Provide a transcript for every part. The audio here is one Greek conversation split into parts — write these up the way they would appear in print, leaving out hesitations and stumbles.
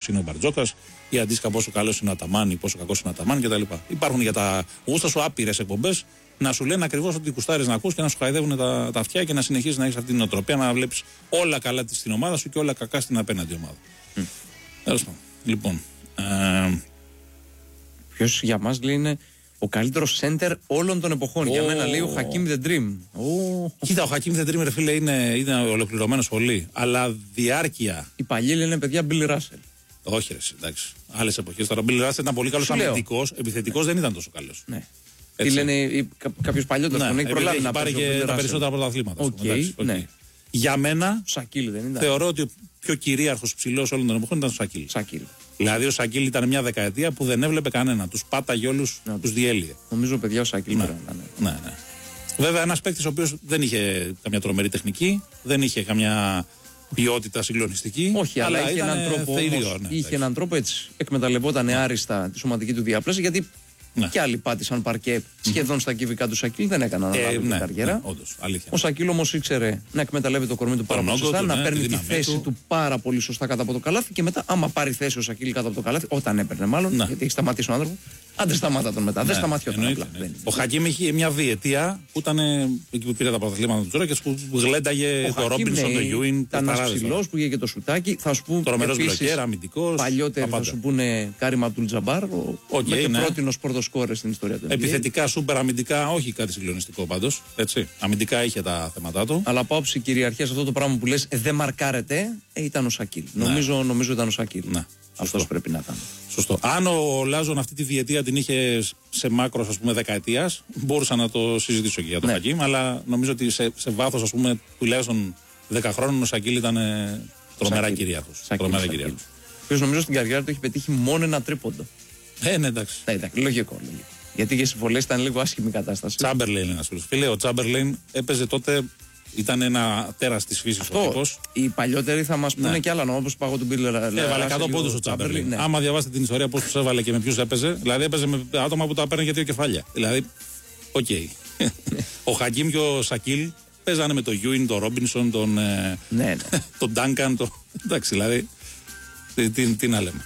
είναι ο Μπαρτζόκας, ή αντίστοιχα πόσο καλό είναι ο Αταμάν ή πόσο κακό είναι ο Αταμάν κτλ. Υπάρχουν για τα γούστα σου άπειρες εκπομπές να σου λένε ακριβώς ότι κουστάρεις να ακούς και να σου χαϊδεύουν τα αυτιά και να συνεχίζεις να έχεις αυτή την νοοτροπία, να βλέπεις όλα καλά στην ομάδα σου και όλα κακά στην απέναντι ομάδα. Τέλος πάντων. Λοιπόν. Ποιος για μας λέει είναι ο καλύτερος σέντερ όλων των εποχών. Για μένα λέει ο Χακίμ The Dream. Κοίτα, ο Χακίμ The Dream, ρε φίλε, είναι ολοκληρωμένος πολύ. Αλλά διάρκεια. Οι παλιοί λένε παιδιά Μπιλ Ράσελ. Όχι, ρε, εντάξει. Άλλες εποχές. Τώρα ο Μπιλ Ράσελ ήταν πολύ καλός αμυντικός. Επιθετικός δεν ήταν τόσο καλός. Ναι. Τι λένε κάποιος παλιότερος που έχει προλάβει να πάρει και τα περισσότερα πρωταθλήματα. Ναι. Για μένα, Σακίλ δεν ήταν. θεωρώ ότι ο πιο κυρίαρχος ψηλός όλων των εποχών ήταν ο Σακίλ. Δηλαδή ο Σακίλ ήταν μια δεκαετία που δεν έβλεπε κανένα. Τους πάταγε όλους, τους διέλυε. Νομίζω παιδιά ο Σακίλ ναι. Βέβαια ένας παίκτης ο οποίος δεν είχε καμιά τρομερή τεχνική, δεν είχε καμιά ποιότητα συγκλονιστική. Όχι, αλλά είχε έναν τρόπο. Είχε έναν τρόπο έτσι. Εκμεταλλευόταν άριστα τη σωματική του διάπλαση, γιατί και άλλοι πάτησαν παρκέ σχεδόν στα κυβικά του Σακίλ, δεν έκαναν ανάλογη καριέρα. Όντως, αλήθεια. Ο Σακίλ όμως ήξερε να εκμεταλλεύεται το κορμί του πάρα πολύ σωστά, να παίρνει τη θέση του πάρα πολύ σωστά κάτω από το καλάθι και μετά, άμα πάρει θέση ο Σακίλ κάτω από το καλάθι, όταν έπαιρνε μάλλον, γιατί έχει σταματήσει ο άνθρωπος, άντε σταμάτα τον μετά. Δεν σταματιόταν απλά. Ο Χακίμ είχε μια διετία που ήταν εκεί που πήρε τα πρωταθλήματα του τώρα και που γλένταγε το Ρόμπινσον, το Γιούιν. Ήταν ένα ψηλός που είχε και το σουτάκι. Θα σου πω παλιότεροι θα σου πούνε Κάριμ Αμπτούλ Τζαμπάρ, και πρότεινος πορτοσκόρες στην ιστορία του. Επιθετικά, σούπερ αμυντικά, όχι κάτι συγκλονιστικό πάντως. Αμυντικά είχε τα θέματα του. Αλλά από άποψη κυριαρχίας, αυτό το πράγμα που λες δεν μαρκάρεται, ήταν ο Σακίλ. Νομίζω ήταν ο Σακίλ. Αυτός πρέπει να ήταν. Σωστό. Αν ο Λάζον αυτή τη διετία την είχε σε μάκρος, ας πούμε, δεκαετίας, μπορούσα να το συζητήσω και για τον Χακίμ, αλλά νομίζω ότι σε βάθος, ας πούμε, τουλάχιστον 10 χρόνων ο Σακίλ ήταν τρομερά κυρίαρχος. Ποιος νομίζω στην καριέρα του έχει πετύχει μόνο ένα τρίποντο. Ναι, εντάξει. Λογικό. Γιατί για συμβολές ήταν λίγο άσχημη κατάσταση. Τσάμπερλεϊν, ένας φίλος. Φίλε, ο Τσάμπερλεϊν έπαιζε τότε. Ήταν ένα τέρας της φύσης ο τύπος. Οι παλιότεροι θα μας πούνε και άλλα νόμο, όπως πάγω του Μπίλερ. Έβαλε 100 πόντους ο Τσάμπερλεϊν. Άμα διαβάσετε την ιστορία πώς τους έβαλε και με ποιους έπαιζε, δηλαδή έπαιζε με άτομα που τα παίρνουν για 2 κεφάλια. Δηλαδή, οκ. Ο Χακίμ και ο Σακίλ παίζανε με τον Γιούιν, τον Ρόμπινσον, τον Ντάνκαν. Εντάξει, δηλαδή. Τι να λέμε.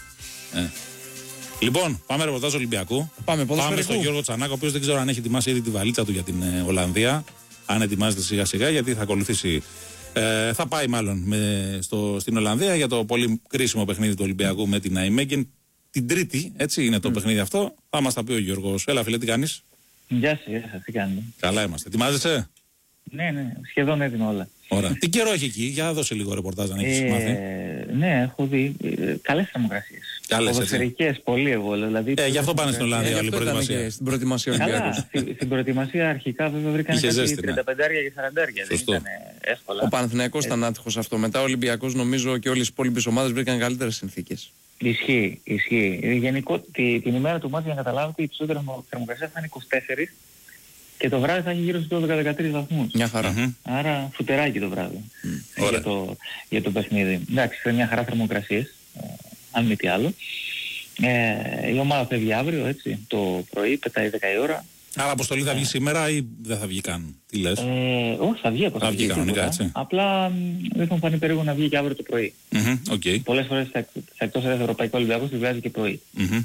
Λοιπόν, πάμε ρεπορτάζ Ολυμπιακού. Πάμε στον Γιώργο Τσανάκα, ο οποίος δεν ξέρω αν έχει ετοιμάσει ήδη τη βαλίτσα του για την Ολλανδία. Αν ετοιμάζεται σιγά σιγά, γιατί θα ακολουθήσει. Θα πάει μάλλον στην Ολλανδία για το πολύ κρίσιμο παιχνίδι του Ολυμπιακού με την Αϊμέγεν. Την Τρίτη, έτσι είναι το παιχνίδι αυτό. Θα μας τα πει ο Γιώργος. Έλα, φίλε, τι κάνεις? Γεια σας, τι κάνετε? Καλά είμαστε. Ετοιμάζεσαι? Ναι, σχεδόν έτοιμα όλα. Ωραία. Τι καιρό έχει εκεί, για δώσε λίγο ρεπορτάζ αν έχεις μάθει. Ναι, έχω δει καλές θερμοκρασίες. Ποδοσφαιρικές, πολύ εγώ. Δηλαδή, γι' αυτό πάνε στην Ολλανδία όλη η προετοιμασία. Στην προετοιμασία Καλά, στην προετοιμασία αρχικά βέβαια βρήκαν κάτι 35 και 40. Δεν ήταν εύκολα. Ο Παναθηναϊκός ήταν άτυχος αυτό. Μετά ο Ολυμπιακός νομίζω και όλες οι υπόλοιπες ομάδες βρήκαν καλύτερες συνθήκες. Ισχύει. Γενικό την ημέρα του μάτια για να καταλάβετε η υψηλότερη θερμοκρασία θα είναι 24. Και το βράδυ θα έχει γύρω στους 12-13 βαθμούς. Μια χαρά. Άρα φουτεράκι το βράδυ για το παιχνίδι. Εντάξει, είναι μια χαρά θερμοκρασίες, αν μη τι άλλο. Η ομάδα φεύγει αύριο, έτσι, το πρωί, πετάει 10 η ώρα. Άρα αποστολή θα βγει σήμερα ή δεν θα βγει καν? Τι λες? Όχι, θα βγει αποστολή. Θα βγει κανονικά, έτσι. Απλά δεν θα μου φανεί περίεργο να βγει και αύριο το πρωί. Πολλές φορές στα εκτός Ευρωπαϊκού Ολυμπιακού τη βγάζει και πρωί.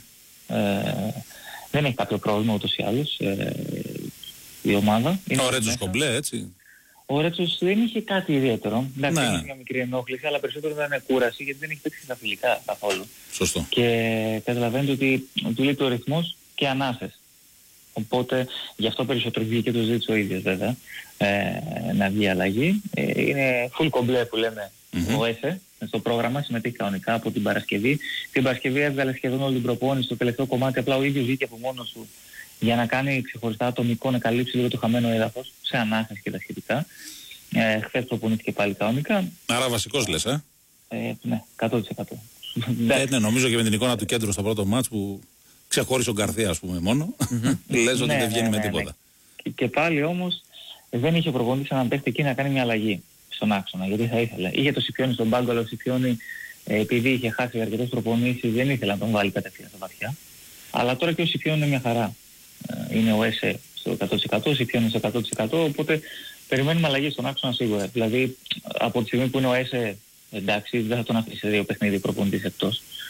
Δεν έχει κάποιο πρόβλημα ούτως ή άλλως η ομάδα. Ο Ρέτσος κομπλέ, έτσι. Ο Ρέτσος δεν είχε κάτι ιδιαίτερο. Εντάξει, είχε μια μικρή ενόχληση, αλλά περισσότερο ήταν κούραση, γιατί δεν έχει παίξει στα φιλικά καθόλου. Σωστό. Και καταλαβαίνετε ότι του λείπει ο ρυθμός και ανάσες. Οπότε γι' αυτό περισσότερο βγήκε, το ζήτησε ο ίδιος βέβαια, να βγει αλλαγή. Είναι full κομπλέ που λέμε ο ΕΣΕ στο πρόγραμμα, συμμετείχε κανονικά από την Παρασκευή. Την Παρασκευή έβγαλε σχεδόν όλη την προπόνηση στο τελευταίο κομμάτι, απλά ο ίδιος βγήκε από μόνος του για να κάνει ξεχωριστά ατομικό, να καλύψει λίγο το χαμένο έδαφος σε ανάσταση και τα σχετικά. Χθες προπονήθηκε πάλι κανονικά. Άρα βασικός λες, ναι, 100%. Ναι, νομίζω και με την εικόνα του κέντρου στο πρώτο μάτς που ξεχώρισε ο Γκαρθία, ας πούμε, μόνο. Λες ότι δεν βγαίνει με τίποτα. Και πάλι όμως δεν είχε προπονήσει έναν παίχτη εκεί να κάνει μια αλλαγή στον άξονα, γιατί θα ήθελε. Είχε το Σιπιόνι στον πάγκο, αλλά ο Σιπιόνι, επειδή είχε χάσει αρκετές προπονήσεις, δεν ήθελε να τον βάλει κατευθείαν στα βαθιά. Αλλά τώρα και ο Σιπιόνι είναι μια χαρά. Είναι ο ΕΣΕ στο 100%, ο Σιπιόνι στο 100%, οπότε περιμένουμε αλλαγή στον άξονα σίγουρα. Δηλαδή από τη στιγμή που είναι ο ΕΣΕ, εντάξει, δεν θα τον αφήσει σε 2 παιχνίδι προπονητής εκτός.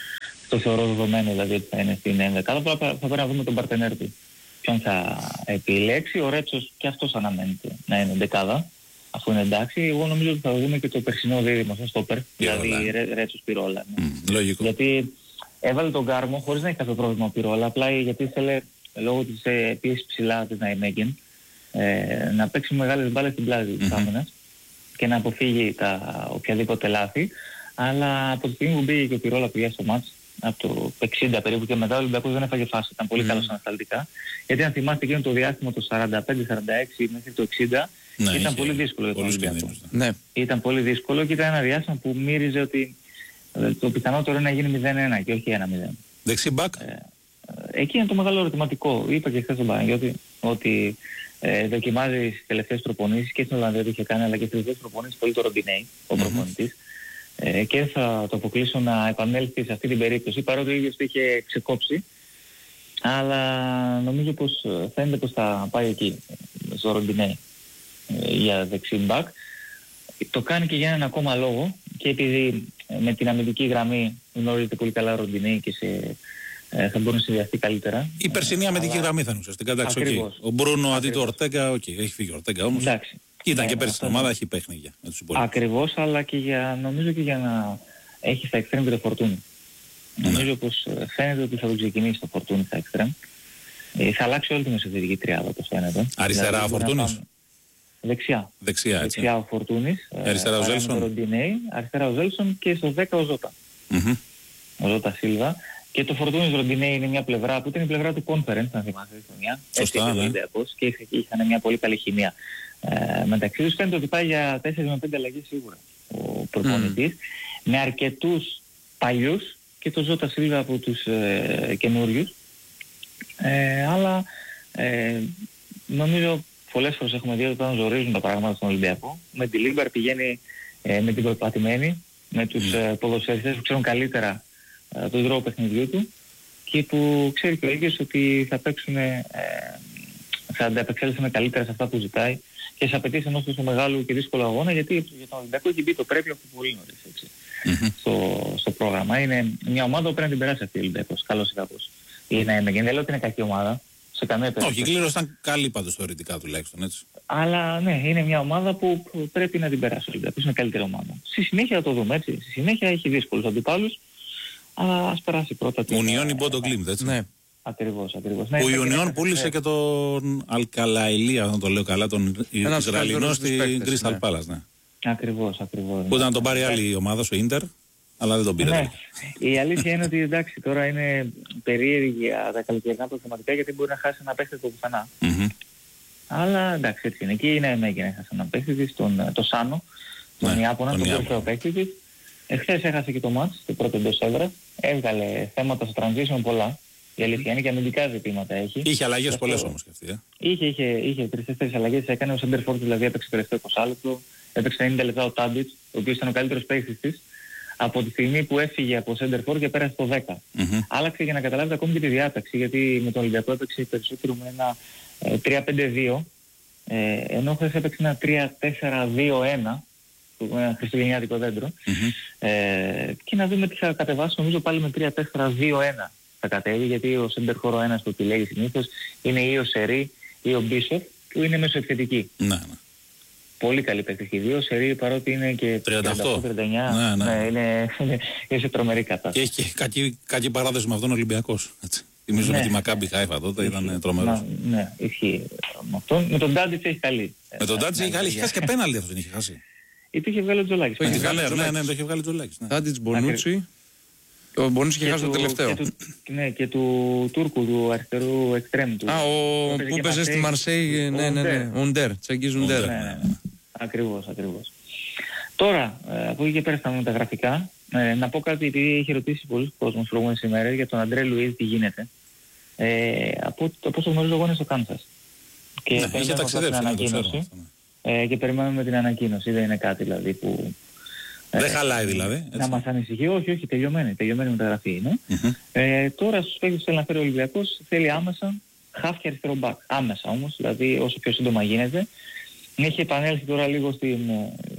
το θεωρώ δεδομένο δηλαδή ότι θα είναι στην ενδεκάδα. Θα πρέπει να δούμε τον παρτενέρ του ποιον θα επιλέξει. Ο Ρέτσος και αυτός αναμένεται να είναι δεκάδα, αφού είναι εντάξει. Εγώ νομίζω ότι θα δούμε και το περσινό δίδυμο στο στόπερ, δηλαδή Ρέτσος Πυρόλα. Λογικό. Γιατί έβαλε τον Γκάρμο χωρίς να έχει κάποιο πρόβλημα ο Πυρόλα, απλά γιατί ήθελε λόγω της πίεσης ψηλά της Ναϊμέγγεν να παίξει μεγάλες μπάλες στην πλάτη της άμυνας και να αποφύγει τα οποιαδήποτε λάθη. Αλλά από τη στιγμή που μπήκε και ο Πυρόλα πήγε στο μάτς, από το 60 περίπου και μετά ο Ολυμπιακός δεν έφαγε φάση. Ήταν πολύ καλός ανασταλτικά. Γιατί αν θυμάστε εκείνο το διάστημα το 45-46 μέχρι το 60 ήταν πολύ δύσκολο για τον Ολυμπιακό. Ναι. Ήταν πολύ δύσκολο και ήταν ένα διάστημα που μύριζε ότι το πιθανότερο είναι να γίνει 0-1 και όχι 1-0. Δεξί μπακ. Εκεί είναι το μεγάλο ερωτηματικό. Είπα και χθες στον Παναγιώτη ότι δοκιμάζει στις τελευταίες προπονήσεις και στην Ολλανδία το είχε κάνει, αλλά και στις τελευταίες προπονήσεις πολύ το Ροντινέι, ο προπονητής. Και θα το αποκλείσω να επανέλθει σε αυτή την περίπτωση, παρότι ο ίδιος το είχε ξεκόψει. Αλλά νομίζω πως φαίνεται πως θα πάει εκεί, στο Ροντινέι, για δεξί μπακ. Το κάνει και για έναν ακόμα λόγο, και επειδή με την αμυντική γραμμή γνωρίζετε πολύ καλά ο Ροντινέι και θα μπορεί να συνδυαστεί καλύτερα. Η περσινή αμυντική γραμμή θα είναι ουσιαστικά. Ο Μπρούνο αντί του Ορτέγκα, έχει φύγει ο Ορτέγκα όμως. Εντάξει. Ήταν και πέρσι στην ομάδα, έχει παιχνίδια με τους υπόλοιπους. Ακριβώς, αλλά και νομίζω και για να έχει στα εξτρέμ και το Φορτούνι. Νομίζω πως φαίνεται ότι θα το ξεκινήσει το Φορτούνι στα εξτρέμ. Θα αλλάξει όλη τη μεσοθετική τριάδα, όπως φαίνεται. Αριστερά δηλαδή, ο Φορτούνις. Δεξιά ο Φορτούνις. Αριστερά ο Ζέλσον. Αριστερά ο Ζέλσον και στο 10 ο Ζώτα. Ο Ζώτα Σίλβα. Και το Φορτούνις Ροντινέι είναι μια πλευρά που ήταν η πλευρά του Conference, να θυμάστε τη χρονιά. Σωστά, ναι. Και είχαν μια πολύ καλή χημεία. Μεταξύ τους φαίνεται ότι πάει για 4 με 5 αλλαγές σίγουρα ο προπονητής, με αρκετούς παλιούς και το Ζώτα Σίλβα από τους καινούριους. Αλλά νομίζω πολλές φορές έχουμε δει ότι όταν ζορίζουν τα πράγματα στον Ολυμπιακό, με τη Λίμπαρ πηγαίνει με την προπατημένη, με τους ποδοσφαιριστές που ξέρουν καλύτερα τον τρόπο παιχνιδιού του και που ξέρει και ο ίδιος ότι θα παίξουν, θα ανταπεξέλθουν καλύτερα σε αυτά που ζητάει και σε απαιτήσει ενός τόσο μεγάλου και δύσκολου αγώνα, γιατί για τον Ολυμπιακό έχει μπει το πρέπει από πολύ νωρίς στο πρόγραμμα. Είναι μια ομάδα που πρέπει να την περάσει αυτή ο Ολυμπιακός, καλώς ή κακώς. Δεν λέω ότι είναι κακή ομάδα. Σε καμία περίπτωση. Όχι, η κλήρωση ήταν καλή πάντως θεωρητικά τουλάχιστον, έτσι. Αλλά ναι, είναι μια ομάδα που πρέπει να την περάσει ο Ολυμπιακός, είναι καλύτερη ομάδα. Στη συνέχεια θα το δούμε, έτσι. Στη συνέχεια έχει δύσκολους αντιπάλους, αλλά ας περάσει πρώτα την... Ουνιόν ή Μπόντο Γκλίμπ, έτσι. Ναι. Ακριβώς. Ναι, ο Ιουνιόν πούλησε και τον Αλκαλαϊλία, αν το λέω καλά, τον Ισραηλινό στην Crystal Palace, ναι. Ακριβώς. Που ήταν να τον πάρει άλλη ομάδα, ο Ίντερ, αλλά δεν τον πήρε. Ναι. Η αλήθεια είναι ότι εντάξει, τώρα είναι περίεργη για τα καλοκαιρινά προβληματικά, γιατί μπορεί να χάσει ένα παίχτη το πουθενά. Αλλά εντάξει, έτσι είναι. Εκεί είναι Μέγεν, έχασε ένα παίχτη της, το Σάνο, τον Ιάπωνα, τον τελευταίο παίχτη της. Εχθές έχασε και το μάτς, το πρώτο εντός έδρας. Έβγαλε θέματα στο transition πολλά. Η αλήθεια είναι και αμυντικά ζητήματα έχει. Είχε αλλαγές πολλές όμως και αυτή. Είχε 3-4 αλλαγές. Έκανε ο Σέντερφορντ, δηλαδή έπαιξε τελευταίο 20 λεπτό. Έπαιξε 90 λεπτά ο Τάντιτς, ο οποίος ήταν ο καλύτερος παίκτης της. Από τη στιγμή που έφυγε από Σέντερφορντ και πέρασε το 10. Άλλαξε για να καταλάβετε ακόμη και τη διάταξη, γιατί με τον Ολυμπιακό έπαιξε περισσότερο με ένα 3-5-2, ενώ χθες έπαιξε ένα 3-4-2-1, ένα χριστουγεννιάτικο δέντρο. Και να δούμε τι θα κατεβάσει, νομίζω πάλι με 3-4-2-1 θα κατέβει, γιατί ο Σέντερφορντ ο ένας που επιλέγει συνήθως είναι ή ο Σερί ή ο Μπίσοφ, που είναι μεσοεπιθετική. Πολύ καλή παίκτης και δύο. Σερί, παρότι είναι και 38-39, είναι σε τρομερή κατάσταση. Και έχει κακή παράδοση με αυτόν ο Ολυμπιακός. Θυμίζω με τη Μακάμπι Χάιφα τότε ήταν τρομερός. Ναι, ισχύει με αυτόν. Με τον Τάντιτς έχει καλή. Με τον Τάντιτς έχει καλή. Είχε χάσει και πέναλτι αυτός, δεν είχε χάσει. Το είχε βγάλει ο Τζολάκης. Ναι, το είχε βγάλει ο Τζολάκης. Τάντιτς, Μπονούτσι. Ο Μπονούτσι είχε χάσει το τελευταίο. Ναι, και του Τούρκου, του αριστερού εξτρέμου του. Που παίζει στη Μαρσέη, ναι. Ουντέρ, Τσέγκης Ουντέρ. Ακριβώς. Τώρα, από εκεί και πέρα στα μεταγραφικά, να πω κάτι, επειδή έχει ρωτήσει πολλοί κόσμος τις προηγούμενες ημέρες για τον Αντρέ Λουίζ τι γίνεται. Από όσο γνωρίζω εγώ είναι στο Κάνσας. Και είχε ταξιδέψει, να το ξέρω. Και περιμένουμε την ανακοίνωση, δεν είναι κάτι δηλαδή που... Δεν χαλάει δηλαδή. Έτσι. Να μας ανησυχεί, όχι, τελειωμένη μεταγραφή είναι. Τώρα στους παίκτες που θέλει να φέρει ο Ολυμπιακός θέλει άμεσα χαφ και αριστερό μπακ. Άμεσα όμως, δηλαδή όσο πιο σύντομα γίνεται. Έχει επανέλθει τώρα λίγο στην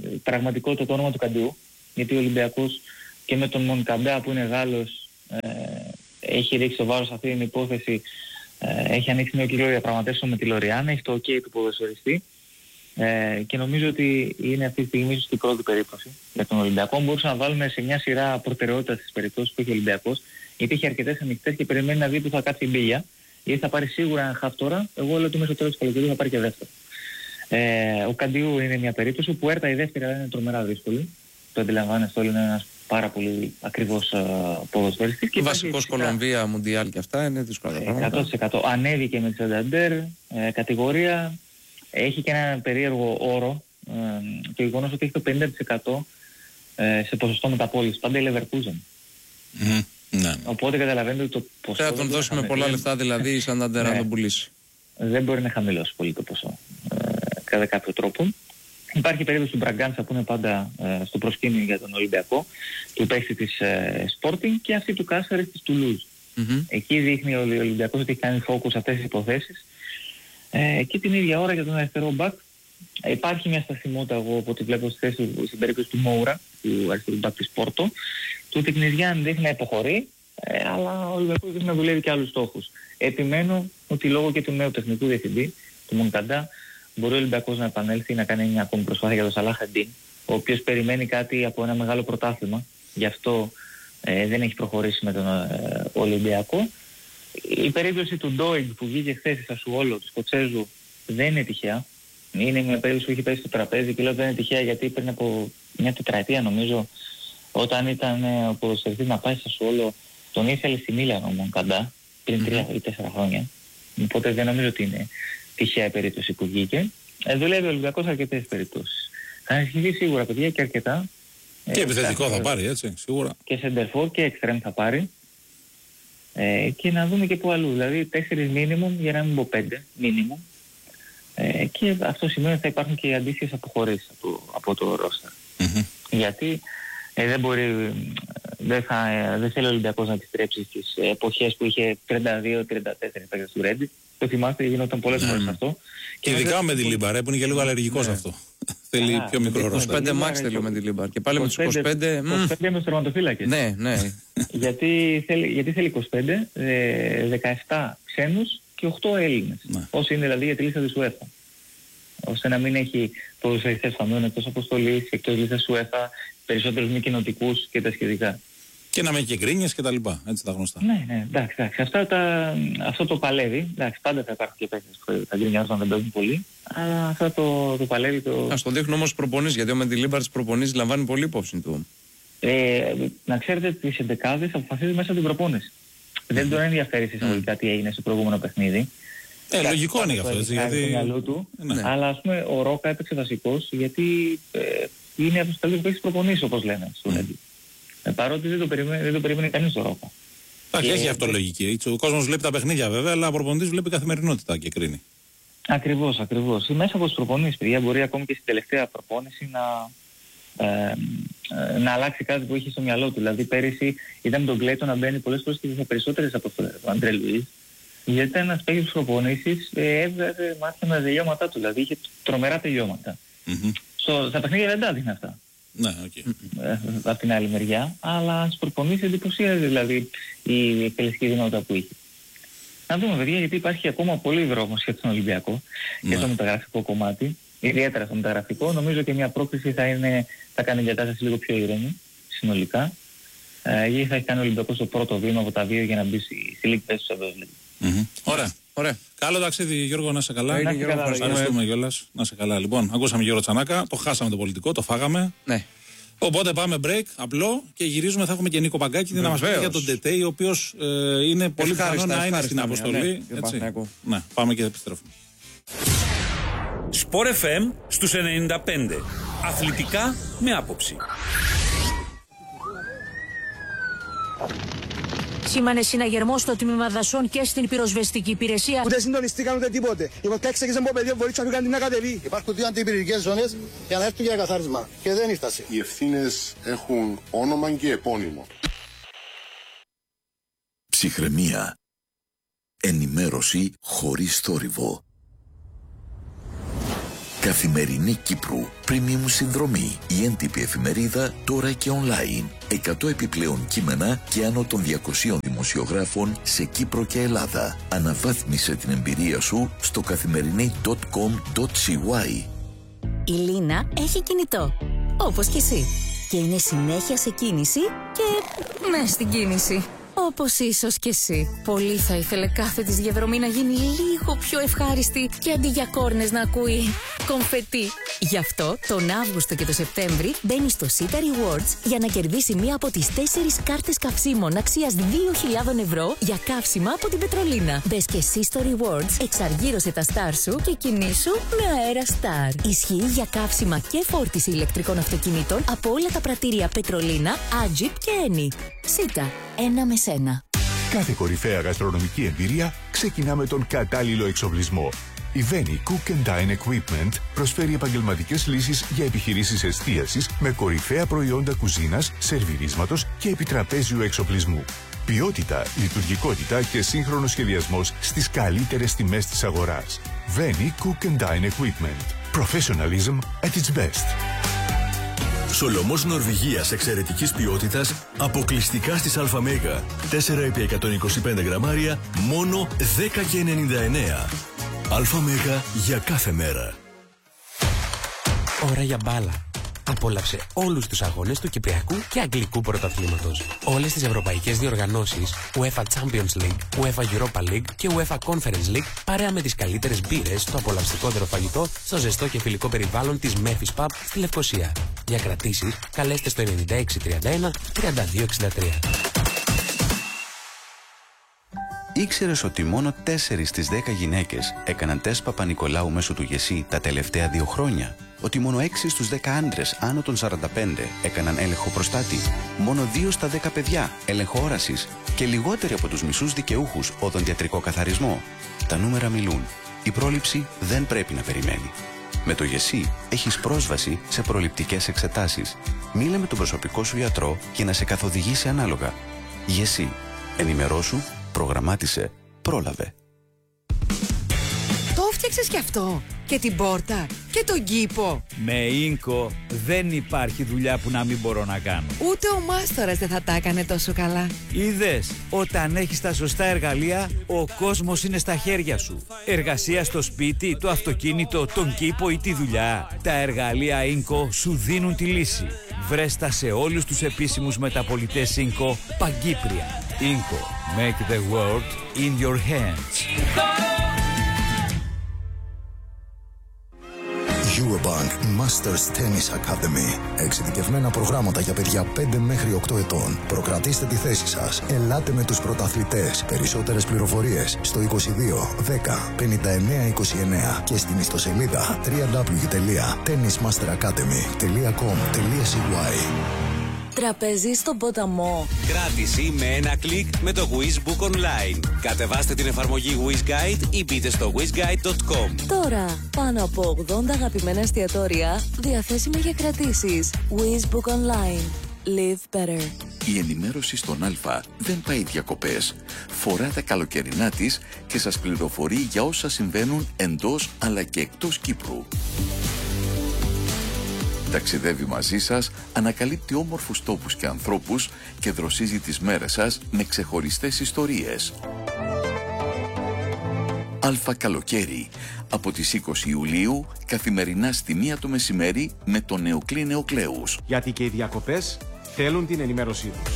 πραγματικότητα το όνομα του Καντιού, γιατί ο Ολυμπιακός και με τον Μονκαμπέα που είναι Γάλλος έχει ρίξει το βάρος σε αυτή την υπόθεση, έχει ανοίξει νέο κύκλο διαπραγματεύσεων με τη Λοριάννα, έχει το OK του ποδοσφαιριστή και νομίζω ότι είναι αυτή τη στιγμή ίσως η πρώτη περίπτωση για τον Ολυμπιακό. Μπορούσαμε να βάλουμε σε μια σειρά προτεραιότητα στις περιπτώσεις που έχει ο Ολυμπιακός, γιατί έχει αρκετές ανοιχτές και περιμένει να δει που θα κάτσει η μπίλια, γιατί θα πάρει σίγουρα ένα χαφ τώρα. Εγώ λέω ότι μέσα στο τέλος του καλοκαιριού θα πάρει και δεύτερο. Ο Καντιού είναι μια περίπτωση που έρτα η δεύτερη, αλλά είναι τρομερά δύσκολη. Το αντιλαμβάνεστε όλοι, είναι ένας πάρα πολύ ακριβώς ποδοσφαιριστής. Βασικός Κολομβία, Μουντιάλ και αυτά είναι δύσκολα τα πράγματα. 100%. Ανέβηκε με τη Σανταντέρ κατηγορία. Έχει και ένα περίεργο όρο. Το γεγονός ότι έχει το 50% σε ποσοστό μεταπώληση. Πάντα η Leverkusen. Ναι. Οπότε καταλαβαίνετε ότι το ποσό. Θα τον δώσουμε πολλά λεφτά δηλαδή η Σανταντέρ να τον πουλήσει. Δεν μπορεί να χαμηλώσει πολύ το ποσό. Κατά κάποιο τρόπο. Υπάρχει περίπτωση του Μπραγκάντσα που είναι πάντα στο προσκήνιο για τον Ολυμπιακό, του παίκτη της Sporting, και αυτή του Κάσαρης της Τουλούζ. Εκεί δείχνει ο Ολυμπιακός ότι έχει κάνει focus σε αυτές τις υποθέσεις. Και την ίδια ώρα για τον αριστερό μπακ υπάρχει μια στασιμότητα, εγώ από ό,τι βλέπω στην περίπτωση του Μόουρα, του αριστερού μπακ της Πόρτο. Του Τικνιζιάν δείχνει να υποχωρεί, αλλά ο Ολυμπιακός δείχνει να δουλεύει και άλλους στόχους. Επιμένω ότι λόγω και του νέου τεχνικού διευθυντή, του Μονκαντά, μπορεί ο Ολυμπιακός να επανέλθει, να κάνει μια ακόμη προσπάθεια για τον Σαλάχ Αντίν, ο οποίος περιμένει κάτι από ένα μεγάλο πρωτάθλημα, γι' αυτό δεν έχει προχωρήσει με τον Ολυμπιακό. Η περίπτωση του Ντόιγκ που βγήκε χθες στη Σασουόλο, του Σκοτσέζου, δεν είναι τυχαία. Είναι μια περίπτωση που έχει πέσει στο τραπέζι και λέω δεν είναι τυχαία γιατί πριν από μια τετραετία νομίζω, όταν ήταν ο ποδοσφαιριστής να πάει στη Σασουόλο, τον ήθελε στη Μίλαν ο Μονκαντά πριν 3 ή 4 χρόνια. Οπότε δεν νομίζω ότι είναι τυχαία η περίπτωση που βγήκε. Δουλεύει ο Ολυμπιακός σε αρκετές περιπτώσεις. Θα ενισχυθεί σίγουρα παιδιά και αρκετά. Και επιθετικό θα πάρει, έτσι, σίγουρα. Και σεντερφόρ και εξτρέμ θα πάρει. Και να δούμε και που αλλού. Δηλαδή 4 minimum για να μην πω 5 minimum. Και αυτό σημαίνει ότι θα υπάρχουν και αντίστοιχες αποχωρήσεις από το roster. Γιατί δεν θέλει ο Ολυμπιακός να επιστρέψει στις εποχές που είχε 32-34 παίκτες του Ρέντι. Το θυμάστε, γινόταν πολλές φορές αυτό. Και ειδικά με τη Λίμπαρ, που είναι και λίγο αλλεργικός αυτό. Θέλει πιο μικρό ρόστερ. 25 max θέλει με τη Λίμπαρ. Και πάλι με τους 25. 25 με τους τερματοφύλακες. Ναι. Γιατί θέλει 25, 17 ξένους και 8 Έλληνες. Όσοι είναι δηλαδή για τη λίστα της UEFA. Ώστε να μην έχει ποδοσφαιριστές φαμμένων εκτός αποστολής, εκτός λίστας UEFA, περισσότερους μη κοινοτικούς και τα σχετικά. Και να με και γκρίνιες και τα λοιπά, έτσι τα γνωστά. Ναι, εντάξει. Αυτό το παλεύει. Εντάξει, πάντα θα υπάρχουν και παίκτες που θα γκρινιάζουν αν δεν παίζουν πολύ. Αλλά αυτό το παλεύει το... Ας το δείχνουν όμως προπονήσεις, γιατί ο Μεντιλίμπαρ τις προπονήσεις λαμβάνει πολύ υπόψη του. Να ξέρετε ότι τις εντεκάδες αποφασίζει μέσα την προπόνηση. Δεν τον ενδιαφέρει εισαγωγικά τι έγινε στο προηγούμενο παιχνίδι. Λογικό είναι γι' αυτό, έτσι. Γιατί... Αλλά ας πούμε ο Ρόκα έπαιξε βασικός γιατί είναι από τους καλύτερους παίκτες προπονήσεις όπως λένε στο Ρέντι. Παρότι δεν το περίμενε κανείς το Ρόκα. Έχει αυτό λογική. Ο κόσμος βλέπει τα παιχνίδια βέβαια, αλλά ο προπονητής βλέπει καθημερινότητα και κρίνει. Ακριβώς. Μέσα από τις προπονήσεις, παιδιά, μπορεί ακόμη και στην τελευταία προπόνηση να αλλάξει κάτι που είχε στο μυαλό του. Δηλαδή πέρυσι είδαμε τον Κλέτο να μπαίνει πολλές φορές και σε περισσότερες αποστολές. Ο Αντρέ Λουίς, γιατί ήταν ένας παίκτης της προπονήσεις, έβγαζε μάτια με τα τελειώματά του. Δηλαδή είχε τρομερά τελειώματα. Στα παιχνίδια δεν τα δείχνει αυτά. Ναι, okay. Από την άλλη μεριά, αλλά στις προπονήσεις εντυπωσίαζε δηλαδή η εκτελεστική δυνατότητα που είχε. Να δούμε παιδιά, γιατί υπάρχει ακόμα πολύ δρόμος για τον Ολυμπιακό και το μεταγραφικό κομμάτι, ιδιαίτερα στο μεταγραφικό. Νομίζω και μια πρόκληση θα κάνει εγκατάσταση λίγο πιο ήρεμη συνολικά, γιατί θα έχει κάνει ο Ολυμπιακός το πρώτο βήμα από τα δύο για να μπει στη λίγη θέση του Champions League. Ωραία. Καλό ταξίδι Γιώργο, να είσαι καλά. Ευχαριστούμε κιόλας. Να είσαι καλά. Λοιπόν, ακούσαμε Γιώργο Τσανάκα, το χάσαμε το πολιτικό, το φάγαμε. Ναι. Οπότε πάμε break, απλό, και γυρίζουμε. Θα έχουμε και Νίκο Παγκάκη να μας πει για τον Τετέι, ο οποίος είναι πολύ πιθανό να είναι στην αποστολή. Ναι, πάμε και επιστρέφουμε. Sport FM στους 95. Αθλητικά με άποψη. Σήμανε συναγερμό στο τμήμα δασών και στην πυροσβεστική υπηρεσία. Ούτε συντονιστήκαν ούτε τίποτε. Η βοηθά έξεγε από παιδί, βοήθησαν να την κατεβεί. Υπάρχουν 2 αντιπυρηνικές ζώνες για να έρθουν για καθάρισμα. Και δεν ήρθασε. Οι ευθύνες έχουν όνομα και επώνυμο. Ψυχραιμία. Ενημέρωση χωρίς θόρυβο. Καθημερινή Κύπρου, premium συνδρομή. Η έντυπη εφημερίδα τώρα και online. 100 επιπλέον κείμενα και άνω των 200 δημοσιογράφων σε Κύπρο και Ελλάδα. Αναβάθμισε την εμπειρία σου στο καθημερινή.com.cy. Η Λίνα έχει κινητό, όπως και εσύ. Και είναι συνέχεια σε κίνηση και μες στην κίνηση. Όπως ίσως και εσύ. Πολύ θα ήθελε κάθε της διαδρομή να γίνει λίγο πιο ευχάριστη και αντί για κόρνες να ακούει κομφετί. Γι' αυτό τον Αύγουστο και το Σεπτέμβρη μπαίνει στο Sita Rewards για να κερδίσει μία από τις 4 κάρτες καυσίμων αξίας 2.000 ευρώ για καύσιμα από την Πετρολίνα. Μπες και εσύ στο Rewards, εξαργύρωσε τα Star σου και κινήσου με αέρα Star. Ισχύει για καύσιμα και φόρτιση ηλεκτρικών αυτοκινήτων από όλα τα πρατήρια Πετρολίνα, Agip και Eni. Sita, ένα με σένα. Κάθε κορυφαία γαστρονομική εμπειρία ξεκινά με τον κατάλληλο εξοπλισμό. Η Veni Cook and Dine Equipment προσφέρει επαγγελματικές λύσεις για επιχειρήσεις εστίασης με κορυφαία προϊόντα κουζίνας, σερβιρίσματος και επιτραπέζιου εξοπλισμού. Ποιότητα, λειτουργικότητα και σύγχρονος σχεδιασμός στις καλύτερες τιμές της αγοράς. Veni Cook and Dine Equipment. Professionalism at its best. Σολομός Νορβηγίας εξαιρετικής ποιότητας, αποκλειστικά στις ΑΜΕΓΑ. 4x125 γραμμάρια, μόνο 10,99. ΑΜΕΓΑ για κάθε μέρα. Ώρα για μπάλα. Απόλαυσε όλους τους αγώνες του Κυπριακού και Αγγλικού Πρωταθλήματος. Όλες τις ευρωπαϊκές διοργανώσεις, UEFA Champions League, UEFA Europa League και UEFA Conference League, παρέα με τις καλύτερες μπύρες, το απολαυστικότερο φαγητό, στο ζεστό και φιλικό περιβάλλον της Memphis Pub στη Λευκοσία. Για κρατήσεις, καλέστε στο 9631 3263. Ήξερες ότι μόνο 4 στις 10 γυναίκες έκαναν τεστ Παπα-Νικολάου μέσω του ΓΕΣΥ τα τελευταία 2 χρόνια? Ότι μόνο 6 στους 10 άντρες άνω των 45 έκαναν έλεγχο προστάτη? Μόνο 2 στα 10 παιδιά έλεγχο όρασης? Και λιγότεροι από τους μισούς δικαιούχους οδοντιατρικό καθαρισμό? Τα νούμερα μιλούν. Η πρόληψη δεν πρέπει να περιμένει. Με το ΓΕΣΥ έχεις πρόσβαση σε προληπτικές εξετάσεις. Μίλα με τον προσωπικό σου γιατρό για να σε καθοδηγήσει ανάλογα. ΓΕΣΥ. Ενημερώσου, προγραμμάτισε, πρόλαβε. Το φτιάξες κι αυτό? Και την πόρτα? Και τον κήπο? Με Ίνκο δεν υπάρχει δουλειά που να μην μπορώ να κάνω. Ούτε ο μάστορας δεν θα τα έκανε τόσο καλά. Είδες, όταν έχεις τα σωστά εργαλεία, ο κόσμος είναι στα χέρια σου. Εργασία στο σπίτι, το αυτοκίνητο, τον κήπο ή τη δουλειά. Τα εργαλεία Ίνκο σου δίνουν τη λύση. Βρες τα σε όλους τους επίσημους μεταπολιτές Ίνκο παγκύπρια. Ίνκο, make the world in your hands. Eurobank Masters Tennis Academy. Εξειδικευμένα προγράμματα για παιδιά 5 μέχρι 8 ετών. Προκρατήστε τη θέση σας. Ελάτε με τους πρωταθλητές. Περισσότερες πληροφορίες στο 22 10 59 29 και στην ιστοσελίδα www.tennismasteracademy.com.cy. Τραπέζι στον ποταμό. Κράτηση με ένα κλικ με το Wiz Book Online. Κατεβάστε την εφαρμογή Wiz Guide ή μπείτε στο wizguide.com. Τώρα, πάνω από 80 αγαπημένα εστιατόρια διαθέσιμα για κρατήσεις. Wiz Book Online. Live better. Η ενημέρωση στον Α δεν πάει διακοπές. Φορά τα καλοκαιρινά της και σας πληροφορεί για όσα συμβαίνουν εντός αλλά και εκτός Κύπρου. Ταξιδεύει μαζί σας, ανακαλύπτει όμορφους τόπους και ανθρώπους και δροσίζει τις μέρες σας με ξεχωριστές ιστορίες. Αλφα Καλοκαίρι, από τις 20 Ιουλίου, καθημερινά στη 1 το μεσημέρι με τον Νεοκλή Νεοκλέους. Γιατί και οι διακοπές θέλουν την ενημέρωσή τους.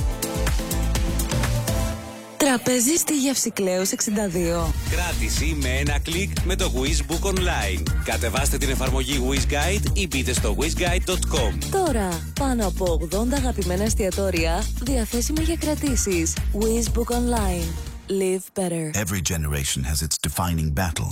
Τραπέζι στη Γευσικλέους 62. Κράτηση με ένα κλικ με το Wiz Book Online. Κατεβάστε την εφαρμογή Wiz Guide ή μπείτε στο wizguide.com. Τώρα, πάνω από 80 αγαπημένα εστιατόρια διαθέσιμα για κρατήσεις. Wiz Book Online. Live better. Every generation has its defining battle.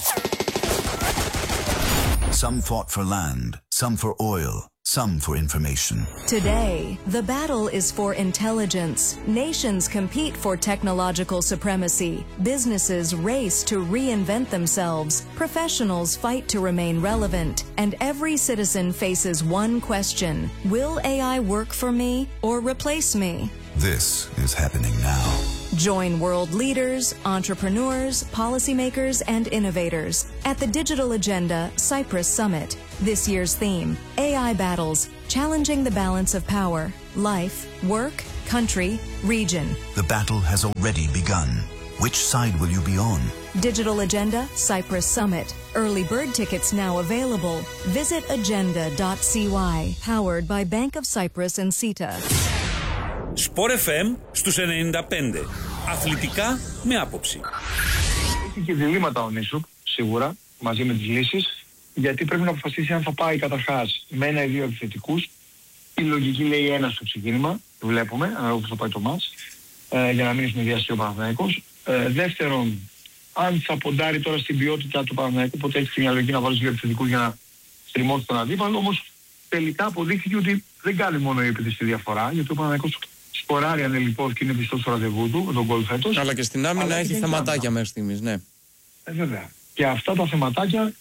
Some fought for land, some for oil, some for information. Today, the battle is for intelligence. Nations compete for technological supremacy. Businesses race to reinvent themselves. Professionals fight to remain relevant. And every citizen faces one question: will AI work for me or replace me? This is happening now. Join world leaders, entrepreneurs, policymakers, and innovators at the Digital Agenda Cyprus Summit. This year's theme, AI Battles, Challenging the Balance of Power, Life, Work, Country, Region. The battle has already begun. Which side will you be on? Digital Agenda Cyprus Summit. Early bird tickets now available. Visit agenda.cy. Powered by Bank of Cyprus and CETA. Sport FM στους 95. Αθλητικά με άποψη. Έχει και διλήμματα ο Νίσουπ, σίγουρα, μαζί με τις λύσεις, γιατί πρέπει να αποφασίσει αν θα πάει καταρχάς με ένα ή δύο επιθετικούς. Η λογική λέει ένα στο ξεκίνημα, βλέπουμε, όπως θα πάει το μάτς, για να μην συνδυαστεί ο Παναθηναϊκός. Δεύτερον, αν θα ποντάρει τώρα στην ποιότητα του Παναθηναϊκού, οπότε έχει μια λογική να βάλει δύο επιθετικούς για να στριμώσει τον αντίπαλο, όμως τελικά αποδείχθηκε ότι δεν κάνει μόνο η επίθεση διαφορά, γιατί ο Παναθηναϊκός σκοράρει ανελιπώς και είναι πιστός στο ραντεβού του, τον γκολ φέτος. Αλλά και στην άμυνα έχει θεματάκια μέχρι στιγμής, ναι. Βέβαια. Και αυτά τα θεματάκια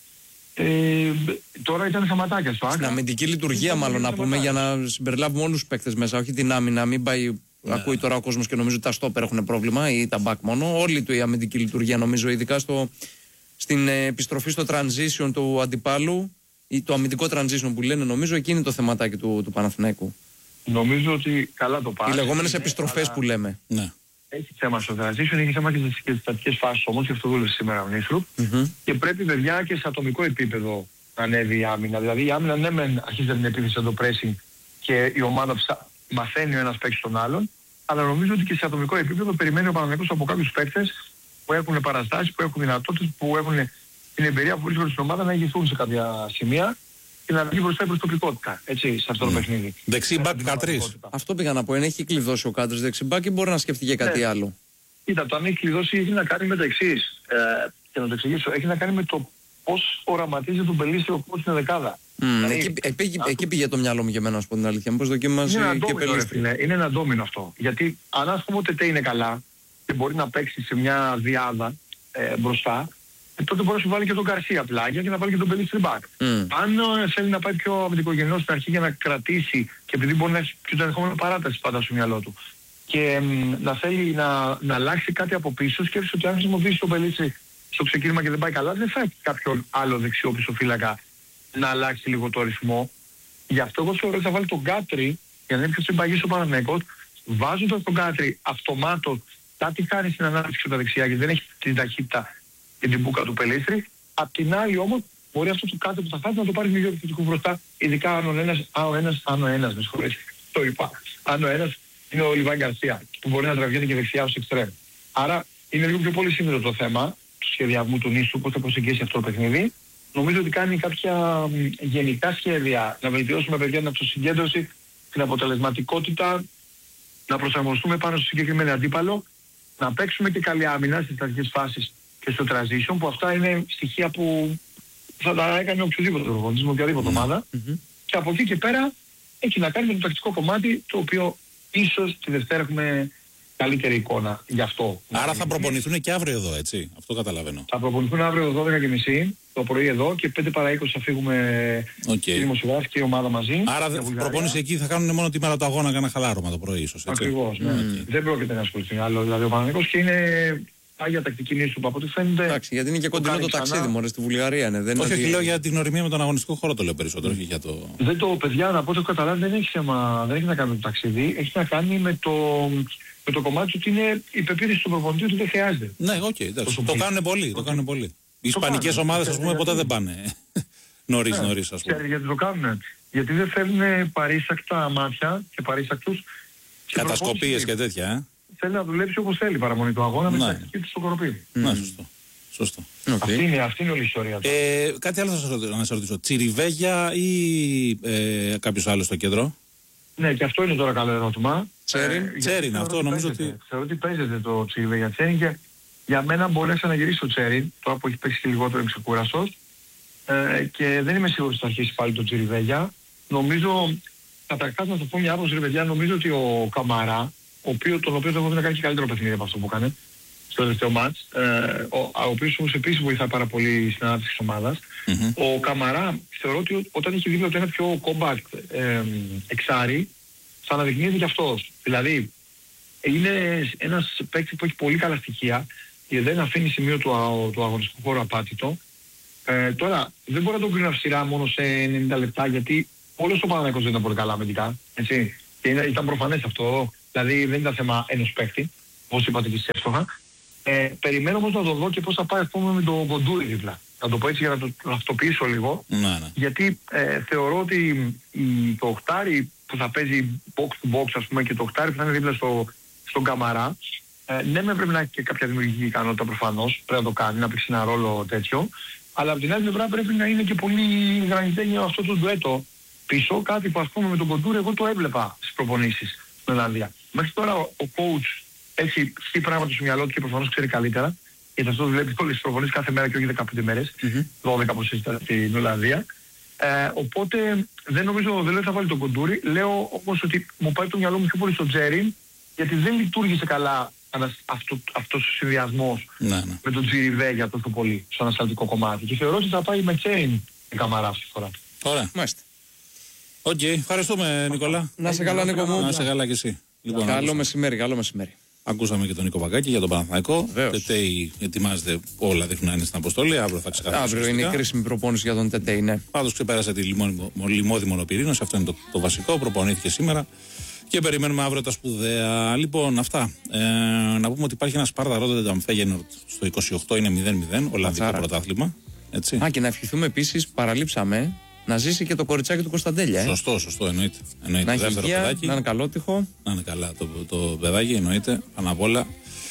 τώρα ήταν θεματάκια στο άκρα. Στην αμυντική λειτουργία, μάλλον να πούμε, για να συμπεριλάβουμε όλους τους παίκτες μέσα, όχι την άμυνα, μην πάει. Ναι. Ακούει τώρα ο κόσμος και νομίζω ότι τα στόπερ έχουν πρόβλημα ή τα back μόνο. Όλη του η αμυντική λειτουργία, νομίζω, ειδικά στην επιστροφή στο transition του αντιπάλου ή το αμυντικό transition που λένε, νομίζω εκεί είναι το θεματάκι του Παναθηναϊκού. Νομίζω ότι καλά το πάει. Οι λεγόμενες επιστροφές που λέμε. Ναι. Έχει θέμα στο transition, έχει θέμα και στις στατικές φάσεις όμως, και αυτό δούλευε σήμερα ο Νίσρου. Και πρέπει παιδιά και σε ατομικό επίπεδο να ανέβει η άμυνα. Δηλαδή η άμυνα ναι μεν αρχίζει την επίθεση από το pressing και η ομάδα μαθαίνει ο ένας παίκτης τον άλλον, αλλά νομίζω ότι και σε ατομικό επίπεδο περιμένει ο Παναθηναϊκός από κάποιους παίκτες που έχουν παραστάσεις, που έχουν δυνατότητες, που έχουν την εμπειρία που βρίσκονται στην ομάδα να ηγηθούν σε κάποια σημεία και να βγει μπροστά η προσωπικότητα, έτσι, σε αυτό το παιχνίδι. Δεξί μπακ Κατρίς. Αυτό πήγα να πω, αν έχει κλειδώσει ο Κάτρης δεξί μπακ ή μπορεί να σκεφτεί και κάτι άλλο. Κοίτα, το αν έχει κλειδώσει έχει να κάνει με τα εξής, και να το εξηγήσω, έχει να κάνει με το πώς οραματίζει τον Πελίστρη ο πώς είναι δεκάδα. Εκεί πήγε το μυαλό μου για μένα, να σου πω την αλήθεια. Πώς δοκίμασε και Πελίστρη. Είναι ένα ντόμινο αυτό. Γιατί αν ας πούμε ο Τετέ είναι καλά και μπορεί να παίξει σε μια διάδα μπροστά, τότε μπορεί να σου βάλει και τον Γκαρσία πλάγια και να βάλει και τον Πελίστρη μπακ. Αν θέλει να πάει πιο αμυντικογενός στην αρχή για να κρατήσει, και επειδή μπορεί να έχει πιο το ενδεχόμενο παράταση πάντα στο μυαλό του, και να θέλει να αλλάξει κάτι από πίσω, σκέφτεσαι ότι αν χρησιμοποιήσει τον Πελίστρη στο ξεκίνημα και δεν πάει καλά, δεν θα έχει κάποιον άλλο δεξιό πισωφύλακα να αλλάξει λίγο το ρυθμό. Γι' αυτό εγώ θεωρώ ότι θα βάλει τον Κάτρι για να είναι πιο συμπαγής ο Παναθηναϊκός, βάζοντας τον Κάτρι αυτομάτως κάτι χάνει στην ανάπτυξη στα δεξιά γιατί δεν έχει την ταχύτητα και την μπούκα του Πελίστρη. Απ' την άλλη όμως μπορεί αυτό το Κάτρι που θα χάσει να το πάρει με δύο επιθετικού μπροστά, ειδικά αν ο ένας, με συγχωρείτε, το είπα, αν ο ένας είναι ο Λιβάη Γκαρσία που μπορεί να τραβιέται και δεξιά ως εξτρέμ. Άρα είναι λίγο πιο πολύ σύνδετο το θέμα του σχεδιασμού του Νίσου, πώς θα προσεγγίσει αυτό το παιχνίδι. Νομίζω ότι κάνει κάποια γενικά σχέδια να βελτιώσουμε παιδιά την αυτοσυγκέντρωση, την αποτελεσματικότητα, να προσαρμοστούμε πάνω στο συγκεκριμένο αντίπαλο, να παίξουμε και καλή άμυνα στις αρχικές φάσεις και στο transition, που αυτά είναι στοιχεία που θα τα έκανε οποιοδήποτε οργανισμό, οποιαδήποτε ομάδα. Και από εκεί και πέρα έχει να κάνει με το τακτικό κομμάτι, το οποίο ίσως τη Δευτέρα έχουμε καλύτερη εικόνα γι' αυτό. Άρα θα προπονηθούν και αύριο εδώ, έτσι. Αυτό καταλαβαίνω. Θα προπονηθούν αύριο 12:30 το πρωί εδώ και 5 παρά 20 θα φύγουμε οι δημοσιογράφοι και η ομάδα μαζί. Άρα προπόνηση εκεί θα κάνουν μόνο τη μέρα του αγώνα για ένα χαλάρωμα το πρωί, ίσως. Ακριβώς. Ναι. Δεν πρόκειται να ασχοληθεί άλλο. Δηλαδή ο Παναθηναϊκός και είναι άγια τακτική νήσου από ό,τι φαίνεται. Εντάξει, γιατί είναι και κοντινό το ταξίδι μου, στη Βουλγαρία. Ναι, όχι, λέω για την γνωριμία με τον αγωνιστικό χώρο, το λέω περισσότερο. Όχι για το... Δεν το, παιδιά, να πω το καταλάβει, δεν έχει να κάνει με το ταξίδι, έχει να κάνει με το κομμάτι ότι είναι η πεποίθηση του προπονητή ότι δεν χρειάζεται. Ναι, το κάνουν πολύ. Οι ισπανικές ομάδες, ας πούμε, ποτέ δεν πάνε νωρίς, ας πούμε. Ξέρετε γιατί το κάνουν? Γιατί δεν θέλουν παρήσακτα μάτια και παρήσακτους κατασκοπίες και τέτοια. Θέλει να δουλέψει όπως θέλει παραμονή του αγώνα με την τακτική του στο κοροπή. Ναι, σωστό. Αυτή είναι όλη η ιστορία του. Κάτι άλλο να σε ρωτήσω. Τσιριβέγια ή κάποιος άλλος στο κέντρο? Ναι, και αυτό είναι τώρα καλό ερώτημα. Τσέριν, αυτό νομίζω ότι... Θεωρώ ότι παίζεται το Τσιριβέγια Τσέριν και για μένα μπορεί να ξαναγυρίσει το Τσέριν, τώρα που έχει παίξει και λιγότερο ξεκούραστος, και δεν είμαι σίγουρος ότι θα αρχίσει πάλι το Τσιριβέγια. Νομίζω, καταρχάς να το πω μια άποψη, παιδιά, νομίζω ότι ο Καμαρά, τον οποίο θα κάνει και καλύτερο παιχνίδι από αυτό που έκανε στο τελευταίο μάτς, ο οποίος όμως επίσης βοηθάει πάρα πολύ στην ανάπτυξη της ομάδας. Ο Καμαρά θεωρώ ότι όταν έχει δει ότι είναι πιο compact εξάρι, θα αναδεικνύεται και αυτός. Δηλαδή, είναι ένας παίκτης που έχει πολύ καλά στοιχεία και δεν αφήνει σημείο του αγωνιστικού χώρου απάτητο. Τώρα δεν μπορώ να τον κρίνω αυστηρά μόνο σε 90 λεπτά, γιατί όλος ο Παναθηναϊκός δεν ήταν πολύ καλά αμυντικά. Έτσι. Και ήταν προφανές αυτό. Δηλαδή δεν ήταν θέμα ενός παίκτη, όπως είπατε και εσείς εύστοχα. Περιμένω όμως να το δω και πώς θα πάει, ας πούμε, με το Κοντούρι δίπλα. Να το πω έτσι για να το αυτοποιήσω λίγο. Ναι. Γιατί θεωρώ ότι το οχτάρι που θα παίζει box to box, ας πούμε, και το οχτάρι που θα είναι δίπλα στον Καμαρά, ναι, με πρέπει να έχει και κάποια δημιουργική ικανότητα προφανώς. Πρέπει να το κάνει, να παίξει ένα ρόλο τέτοιο. Αλλά από την άλλη πλευρά πρέπει να είναι και πολύ γρανιτένιο αυτό το ντουέτο πίσω. Κάτι που, ας πούμε, με τον Κοντούρι εγώ το έβλεπα στις προπονήσεις στην Ολλανδία. Μέχρι τώρα ο coach έχει σκεί πράγματα στο μυαλό του και προφανώς ξέρει καλύτερα. Γιατί αυτό βλέπει όλες τις προπονήσεις κάθε μέρα και όχι 15 μέρες. 12 όπως ήταν στην Ολλανδία. Οπότε δεν νομίζω, δεν λέω θα βάλει τον Κοντούρι. Λέω όμως ότι μου πάει το μυαλό μου πιο πολύ στο Τζέριν, γιατί δεν λειτουργήσε καλά αυτός ο συνδυασμός με τον Τζιριβέ τόσο πολύ στο ανασταλτικό κομμάτι. Και θεωρώ ότι θα πάει με Τσέιν η Καμαρά αυτή τη φορά. Ωραία. Μάλιστα. Οκ. Ευχαριστούμε, Νικόλα. Να σε καλά, Νίκο μου. Να σε καλά κι εσύ. Λοιπόν, καλό μεσημέρι. Ακούσαμε και τον Νίκο Βακάκη για τον Παναθηναϊκό. Τετέι ετοιμάζεται, όλα δείχνουν να είναι στην αποστολή. Αύριο θα ξεκαθαρίσει. Αύριο είναι η κρίσιμη προπόνηση για τον Τετέι, ναι. Πάντως ξεπέρασε τη λιμώδη μονοπυρήνωση. Αυτό είναι το βασικό. Προπονήθηκε σήμερα. Και περιμένουμε αύριο τα σπουδαία. Λοιπόν, αυτά. Να πούμε ότι υπάρχει ένα Σπάρτα Ρότερνταμ Φέγενορντ στο 28, είναι 0-0, Ολλανδικό πρωτάθλημα. Έτσι. Και να ευχηθούμε επίσης, παραλείψαμε, να ζήσει και το κοριτσάκι του Κωνσταντέλια. Σωστό, εννοείται. Να έχει υγεία, να είναι καλότυχο. Να είναι καλά το παιδάκι, εννοείται, πάνω απ' όλα.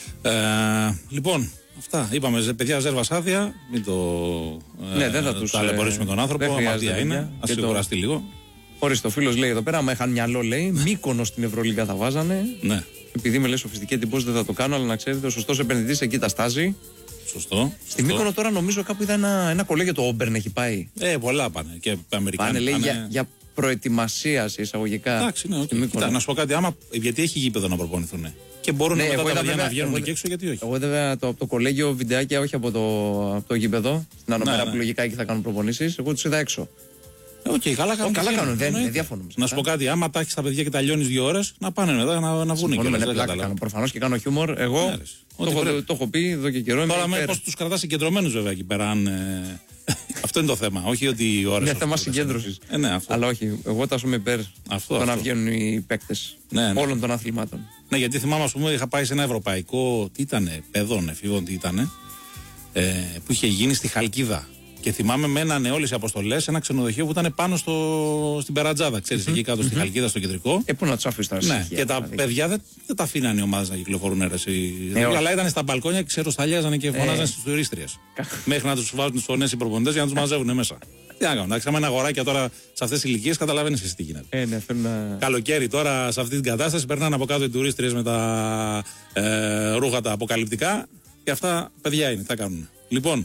Λοιπόν, αυτά. Είπαμε, παιδιά, Ζέρβας άδεια. Μην δεν θα τους ταλαιπωρήσουμε τον άνθρωπο. Αμαρτία είναι. Ας σιγουραστεί λίγο. Ορίστε, ο φίλος λέει εδώ πέρα, άμα είχαν μυαλό, λέει, Μύκονο στην Ευρωλίγκα θα βάζανε. Ναι. Επειδή με λέει σοφιστική εντυπώση δεν θα το κάνω, αλλά να ξέρετε, ο σωστός επενδυτής εκεί τα στάζει. Σωστό. Στη Μύκονο τώρα νομίζω κάπου είδα ένα κολέγιο, το Όμπερν έχει πάει. Πολλά πάνε. Και Αμερικάνοι πάνε. Λέει για προετοιμασία σε εισαγωγικά. Εντάξει, ναι, Κοίτα, να σου πω κάτι, γιατί έχει γήπεδο να προπονηθούν. Και μπορούν μετά τα παιδιά να βγαίνουν και έξω, γιατί όχι. Εγώ βέβαια από το κολέγιο βιντεάκια, όχι από το γήπεδο. Στην ανωμέρα που λογικά εκεί θα κάνουν προπονήσεις. Εγώ τους είδα έξω. Καλά κάνουν. Δεν διαφωνούμε. Να σου πω κάτι, άμα τα έχεις τα παιδιά και τα λιώνεις 2 ώρες, να πάνε μετά να βγουν και προφανώς και κάνω χιούμορ. Εγώ το έχω πει εδώ και καιρό. Τώρα με πώς τους κρατάς συγκεντρωμένους βέβαια εκεί πέρα. Αυτό είναι το θέμα. Όχι ότι οι ώρες. Είναι θέμα συγκέντρωσης. Αλλά όχι. Εγώ τα είμαι υπέρ το να βγαίνουν οι παίκτες όλων των αθλημάτων. Ναι, γιατί θυμάμαι, ας πούμε, είχα πάει σε ένα ευρωπαϊκό. Τι ήτανε, παιδών, εφήβων, τι ήτανε. Που είχε γίνει στη Χαλκίδα. Και θυμάμαι μένανε όλες οι αποστολές σε ένα ξενοδοχείο που ήταν πάνω στην Περατζάδα, ξέρεις, εκεί κάτω στη Χαλκίδα, στο κεντρικό. Πού να τους αφήσεις τώρα. Ναι, και τα παιδιά δεν τα αφήνανε οι ομάδες να κυκλοφορούν αίρεση. Αλλά ήταν στα μπαλκόνια και ξεροσταλιάζανε και φωνάζανε στις τουρίστριες. Μέχρι να τους βάζουν τις φωνές οι προπονητές για να τους μαζεύουν μέσα. Τι να κάνουν, άμα είναι αγοράκια τώρα σε αυτές τις ηλικίες, καταλαβαίνεις εσύ τι γίνεται. Καλοκαίρι τώρα σε αυτή την κατάσταση περνάνε από κάτω οι τουρίστριες με τα ρούχα τα αποκαλυπτικά και αυτά παιδιά είναι, τι θα κάνουν. Λοιπόν.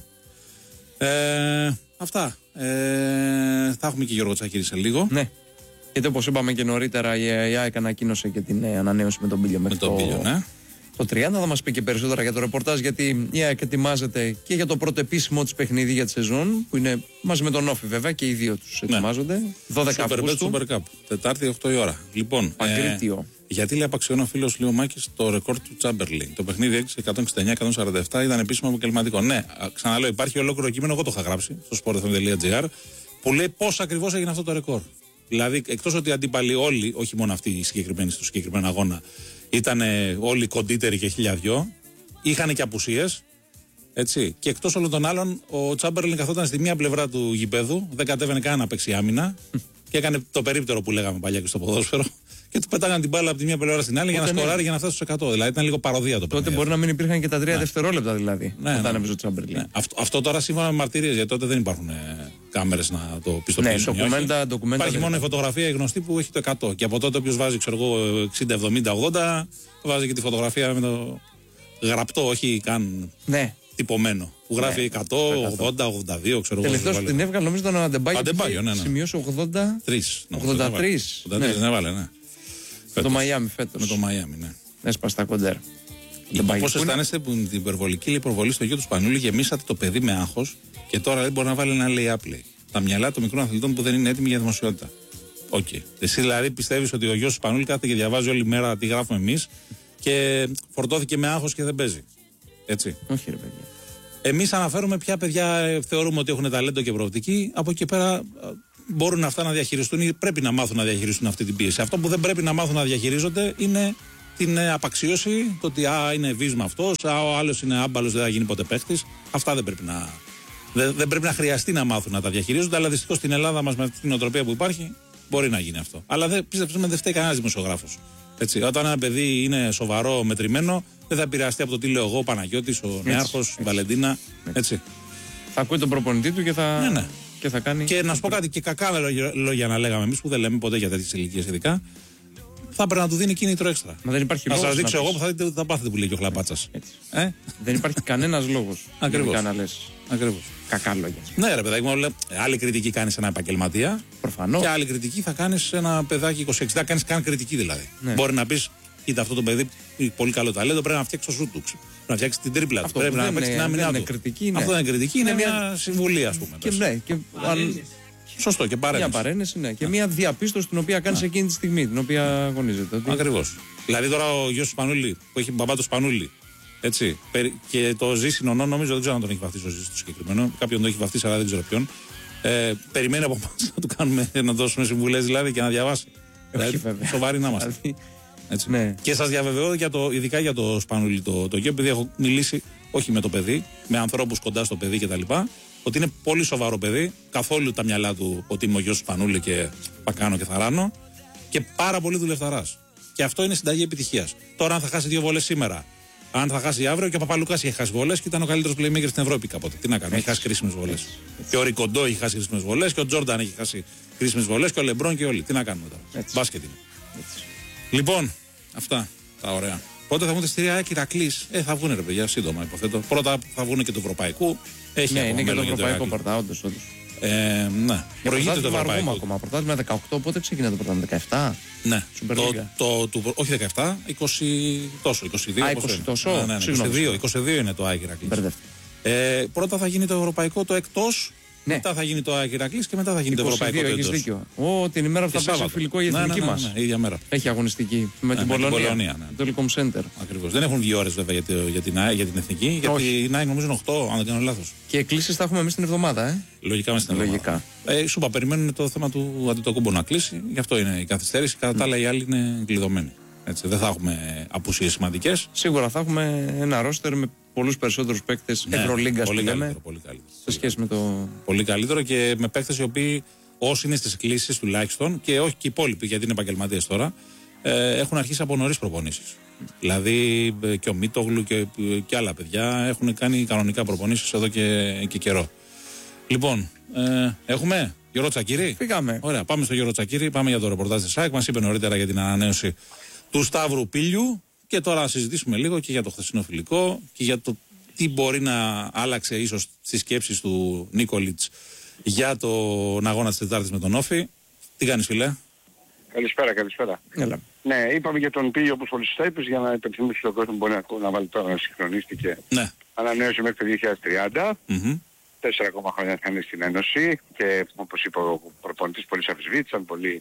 Αυτά. Θα έχουμε και Γιώργο Τσακίρη σε λίγο. Ναι. Γιατί όπως είπαμε και νωρίτερα, η ΑΕΚ ανακοίνωσε και την ανανέωση με τον Πίλιο μέχρι το 30. Θα μας πει και περισσότερα για το ρεπορτάζ, γιατί η ΑΕΚ ετοιμάζεται και για το πρώτο επίσημό της παιχνίδι για τη σεζόν, που είναι μαζί με τον Όφη βέβαια, και οι δύο τους ετοιμάζονται. 12 Αυγούστου. Super Cup. Τετάρτη 8 η ώρα. Λοιπόν, γιατί λέει απαξιώνει ο φίλος Λίο Μάκης το ρεκόρ του Τσάμπερλιν. Το παιχνίδι έκλεισε 169-147, ήταν επίσημο επαγγελματικό. Ναι, ξαναλέω, υπάρχει ολόκληρο κείμενο, εγώ το είχα γράψει στο sportfm.gr, που λέει πώς ακριβώς έγινε αυτό το ρεκόρ. Δηλαδή, εκτός ότι οι αντίπαλοι όλοι, όχι μόνο αυτοί οι συγκεκριμένοι στο συγκεκριμένο αγώνα, ήταν όλοι κοντύτεροι και χιλιαδιό, είχαν και απουσίες. Έτσι. Και εκτός όλων των άλλων, ο Τσάμπερλιν καθόταν στη μία πλευρά του γηπέδου, δεν κατέβαινε καν να παίξει άμυνα και έκανε το περίπτερο που λέγαμε παλιά και στο ποδόσφαιρο. Και του πετάγαν την μπάλα από τη μία πλευρά στην άλλη για να σκοράρει για να φτάσει στους 100. Δηλαδή ήταν λίγο παροδία το παιχνίδι. Τότε μπορεί να μην υπήρχαν και τα 3 δευτερόλεπτα δηλαδή. Όταν έπαιζε ο Τσάμπερλιν. Αυτό τώρα σύμφωνα με μαρτυρίες, γιατί τότε δεν υπάρχουν κάμερες να το πιστοποιήσουν. Υπάρχει μόνο η φωτογραφία γνωστή που έχει το 100. Και από τότε όποιος βάζει, ξέρω εγώ, 60, 70, 80, βάζει και τη φωτογραφία με το γραπτό, όχι καν τυπωμένο. Που γράφει 100, 80, 82, ξέρω εγώ. Τελευταίος την έβγαλε νομίζω τον Αντεμπάγιο. Σημειώσει 83. 83. Ναι, βάλε, ναι. Με το Μαϊάμι φέτος. Με το Μαϊάμι, ναι. Έσπασε τα κοντέρ. Πώς αισθάνεστε που την υπερβολική υπερβολή στο γιο του Σπανούλη γεμίσατε το παιδί με άγχος και τώρα δεν μπορεί να βάλει ένα lay-up play. Τα μυαλά των μικρών αθλητών που δεν είναι έτοιμοι για δημοσιότητα. Οκ. Εσύ δηλαδή πιστεύεις ότι ο γιος του Σπανούλη κάθεται και διαβάζει όλη μέρα τι γράφουμε εμείς και φορτώθηκε με άγχος και δεν παίζει. Έτσι. Όχι, ρε παιδιά. Εμείς αναφέρουμε ποια παιδιά θεωρούμε ότι έχουν ταλέντο και προοπτική. Από εκεί πέρα μπορούν αυτά να διαχειριστούν ή πρέπει να μάθουν να διαχειριστούν αυτή την πίεση. Αυτό που δεν πρέπει να μάθουν να διαχειρίζονται είναι την απαξίωση, το ότι είναι βίσμα αυτός, ο άλλος είναι άμπαλος, δεν θα γίνει ποτέ παίχτης. Αυτά δεν πρέπει να. Δεν πρέπει να χρειαστεί να μάθουν να τα διαχειρίζονται, αλλά δυστυχώς στην Ελλάδα μας με την οτροπία που υπάρχει μπορεί να γίνει αυτό. Αλλά δεν φταίει κανένας δημοσιογράφος. Έτσι, όταν ένα παιδί είναι σοβαρό, μετρημένο, δεν θα επηρεαστεί από το τι λέω εγώ, ο Παναγιώτης, ο Νεάρχος, η Βαλεντίνα. Έτσι. Θα ακούει τον προπονητή του και θα, ναι. Και θα κάνει. Και να σου πω κάτι, και κακά λόγια να λέγαμε εμείς που δεν λέμε ποτέ για τέτοιες ηλικίες ειδικά, θα πρέπει να του δίνει κίνητρο έξτρα. Μα δεν υπάρχει λόγος. Θα σας δείξω εγώ που θα δείτε ότι θα πάθετε που λέει και ο Χλαπάτσας. Δεν υπάρχει κανένας λόγος. Ακριβώς. Να λες κακά λόγια. Ναι, ρε παιδάκι μου, άλλη κριτική κάνει σε ένα επαγγελματία. Προφανώς. Και άλλη κριτική θα κάνει σε ένα παιδάκι 26. Δεν κάνει καν κριτική δηλαδή. Ναι. Μπορεί να πει, κοίτα αυτό το παιδί, πολύ καλό ταλέντο, πρέπει να φτιάξει το σουτ του. Πρέπει να φτιάξει την τρίπλα του. Πρέπει να παίξει την άμυνά του. Αυτό δεν είναι κριτική, είναι μια συμβουλή, α πούμε. Σωστό, και παρένεση. Μια παρένεση, ναι. Και μια διαπίστωση την οποία κάνει εκείνη τη στιγμή, την οποία αγωνίζεται. Ακριβώς. Δηλαδή τώρα ο γιος του Σπανούλη, που έχει μπαμπά του Σπανούλη, έτσι, και το Ζήση Νονό, νομίζω δεν ξέρω αν τον έχει βαφτίσει ο Ζήσης το συγκεκριμένο. Κάποιον τον έχει βαφτίσει, αλλά δεν ξέρω ποιον. Περιμένει από εμάς να του κάνουμε, να δώσουμε συμβουλές δηλαδή και να διαβάσει. Δηλαδή, σοβαροί να είμαστε. Έτσι. Ναι. Και σας διαβεβαιώ ειδικά για το Σπανούλη το γιο, επειδή έχω μιλήσει όχι με το παιδί, με ανθρώπους κοντά στο παιδί κτλ. Ότι είναι πολύ σοβαρό παιδί, καθόλου τα μυαλά του ότι είμαι ο γιος του Σπανούλη και πακάνω και θαράνω, και πάρα πολύ δουλευταράς. Και αυτό είναι συνταγή επιτυχίας. Τώρα, αν θα χάσει 2 βόλες σήμερα, αν θα χάσει αύριο, και ο Παπαλουκάς είχε χάσει βόλες και ήταν ο καλύτερος playmaker στην Ευρώπη κάποτε. Τι να κάνει, έχει χάσει κρίσιμες βόλες. Και ο Ρικοντό έχει χάσει κρίσιμες βόλες, και ο Τζόρνταν έχει χάσει κρίσιμες βόλες, και ο Λεμπρόν και όλοι. Τι να κάνουμε τώρα. Μπάσκετ είναι. Λοιπόν, αυτά τα ωραία. Πότε θα βγουν τα εισιτήρια Ηρακλής? Θα βγουν, ρε παιδιά, σύντομα υποθέτω. Πρώτα θα βγουν και του Ευρωπαϊκού. Ναι, είναι και το Ευρωπαϊκό πρωτά, όντως. Ναι, προηγείται το Ευρωπαϊκό. Ακόμα πρωτάθλημα 18, πότε ξεκινά το πρωτάθλημα? 17. Ναι, όχι 17, 20 τόσο, 22. 20 τόσο. Ναι, 22 είναι το Άγιο Ηρακλής. Πρώτα θα γίνει το Ευρωπαϊκό, το εκτός. Ναι. Μετά θα γίνει το Άγιο Ηρακλής και μετά θα γίνει το Ευρωπαϊκό. Έχεις δίκιο. Την ημέρα που θα παίζει φιλικό η εθνική μας. Ναι, ίδια μέρα. Έχει αγωνιστική με την Πολωνία. Το Telecom Center. Ακριβώς. Δεν έχουν 2 ώρες βέβαια για την εθνική. Γιατί η ΝΑΕ νομίζω είναι 8, αν δεν κάνω λάθος. Και εκκλήσεις θα έχουμε εμείς την εβδομάδα. Λογικά μέσα στην εβδομάδα. Σου είπα, περιμένουν το θέμα του Αντιτοκούμπο να κλείσει. Γι' αυτό είναι η καθυστέρηση. Κατά τα άλλα, οι άλλοι είναι κλειδωμένοι. Έτσι, δεν θα έχουμε απουσίες σημαντικές. Σίγουρα θα έχουμε ένα ρόστερ με πολλούς περισσότερους παίκτες Ευρωλίγκας, πολύ καλύτερο. Σε σχέση με το. Πολύ καλύτερο, και με παίκτες οι οποίοι, όσοι είναι στις εκκλήσεις τουλάχιστον, και όχι και οι υπόλοιποι, γιατί είναι επαγγελματίες τώρα, έχουν αρχίσει από νωρίς προπονήσεις. Δηλαδή και ο Μίτογλου και άλλα παιδιά έχουν κάνει κανονικά προπονήσεις εδώ και καιρό. Λοιπόν, έχουμε Γιώργο Τσακίρη. Πήγαμε. Ωραία, πάμε στο Γιώργο Τσακίρη, πάμε για το ρεπορτάζ της ΣΑΕΚ. Μας είπε νωρίτερα για την ανανέωση του Σταύρου Πήλιου, και τώρα να συζητήσουμε λίγο και για το χθεσινό φιλικό και για το τι μπορεί να άλλαξε ίσως στις σκέψεις του Νίκολιτς για τον αγώνα της Τετάρτης με τον Όφη. Τι κάνεις, φίλε? Καλησπέρα. Έλα. Ναι, είπαμε για τον Πήλιο, όπως πολύ σωστά είπες, για να υπενθυμίσει στον κόσμο που μπορεί να βάλει τώρα να συγχρονίστηκε. Ναι. Ανανέωσε μέχρι το 2030. 4 ακόμα χρόνια θα είναι στην Ένωση, και όπως είπε ο προπονητής, πολλοί αφισβήτησαν, πολλοί.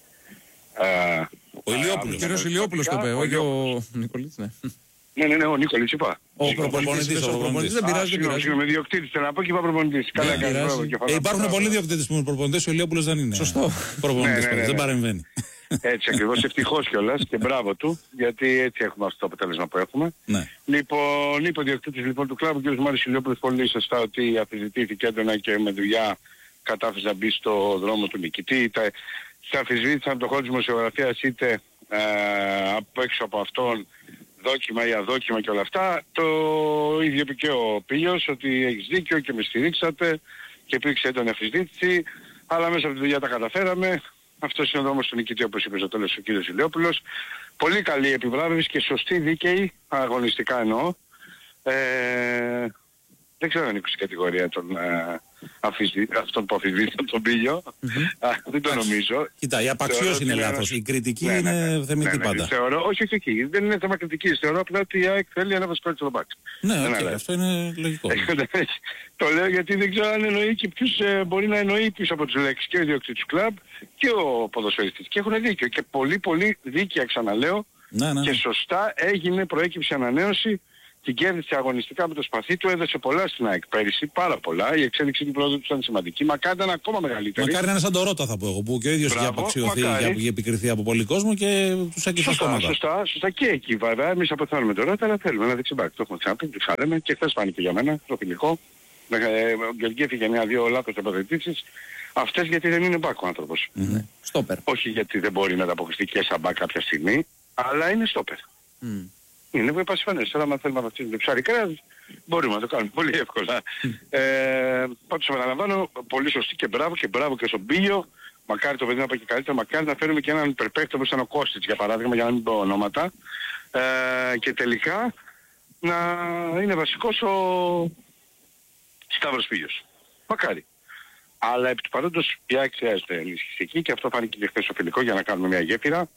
Ο Ηλιόπουλος. Ο κύριος Ηλιόπουλος το είπε, όχι ο Νικολίτς, ναι. Ναι, ο Νίκολιτς είπα. Ο προπονητής δεν πειράζει. Συγγνώμη, διοκτήτης θέλω να πω, και είπα προπονητής. Υπάρχουν πολλοί διοκτήτες που είναι προπονητές, ο Ηλιόπουλος δεν είναι. Σωστό. Προπονητής, δεν παρεμβαίνει. Έτσι ακριβώς, ευτυχώς κιόλας, και μπράβο του, γιατί έτσι έχουμε αυτό το αποτέλεσμα που έχουμε. Ναι. Λοιπόν, είπε ο διοκτήτης του κλαμπ, ο κ. Μάριος Ηλιόπουλος, πολύ σωστά, ότι αφισβητήθηκε έντονα και με δουλειά κατάφερε να μπει στο δρόμο του νικητή. Σε αφισβήτησαν από το χώρο της δημοσιογραφίας, είτε από έξω από αυτόν, δόκιμα ή αδόκιμα και όλα αυτά. Το ίδιο είπε και ο Πήλιος, ότι έχεις δίκιο και με στηρίξατε, και υπήρξε έντονη αφισβήτηση, αλλά μέσα από τη δουλειά τα καταφέραμε. Αυτός είναι ο δρόμος του νικητή, όπως είπε στο τέλος ο κ. Ηλιόπουλος. Πολύ καλή επιβράβευση και σωστή, δίκαιη, αγωνιστικά εννοώ. Δεν ξέρω αν ανήκω στην κατηγορία των αυτών που αφισβήτησαν τον Πήλιο. Δεν το νομίζω. Κοίτα, η απαξίωση είναι λάθος. Η κριτική είναι θεμητή πάντα. Όχι, δεν είναι θέμα κριτικής. Θεωρώ απλά ότι η ΑΕΚ θέλει ένα βασικό τσιλομπάκ. Ναι, αυτό είναι λογικό. Το λέω γιατί δεν ξέρω αν εννοεί και ποιους μπορεί να εννοεί πίσω από τις λέξεις, και ο ιδιοκτήτης του κλαμπ και ο ποδοσφαιριστής. Και έχουν δίκιο. Και πολύ δίκαια, ξαναλέω, Και σωστά προέκυψε ανανέωση, την κέρδισε αγωνιστικά με το σπαθί του, έδωσε πολλά στην ΑΕΚ πέρυσι, πάρα πολλά. Η εξέλιξη του πρόοδου του ήταν σημαντική. Μακάρι ήταν ακόμα μεγαλύτερη. Μακάρι να είναι σαν το Ρώτα, θα πω εγώ, που και ο ίδιος είχε απαξιωθεί και είχε επικριθεί από πολύ κόσμο και τους έγκυσε αυτόματα. Σωστά και εκεί βέβαια. Εμείς αποθάνουμε το Ρώτα, αλλά θέλουμε ένα δεξιμπάκ. Το έχουμε ξαναπεί, το ξάρεμε και χθες φάνηκε για μένα το φιλικό. Ο Γκελγκέ έφυγε μια-δύο λάθος τοποθετήσεις. Αυτές γιατί δεν είναι μπάκ ο άνθρωπος. Στόπερ. Όχι γιατί δεν μπορεί να ανταποκριθεί και σαν μπάκ κάποια στιγμή, αλλά είναι στόπερ. Είναι πασιφανές. Τώρα αν θέλουμε να βαφτίσουμε το ψάρι κρέας, μπορούμε να το κάνουμε πολύ εύκολα. Πάντως επαναλαμβάνω, πολύ σωστή και μπράβο και στον Μπίλιο. Μακάρι το παιδί να πάει και καλύτερα, μακάρι να φέρουμε και έναν υπερπαίχτη όπως ήταν ο Κώστιτς για παράδειγμα, για να μην πω ονόματα. Και τελικά να είναι βασικός ο Σταύρος Πίλιος. Μακάρι. Αλλά επί του παρόντος η ΑΕΚ χρειάζεται ενίσχυση εκεί και αυτό φάνηκε και χθες στο φιλικό για να κάνουμε μια γέφυρα.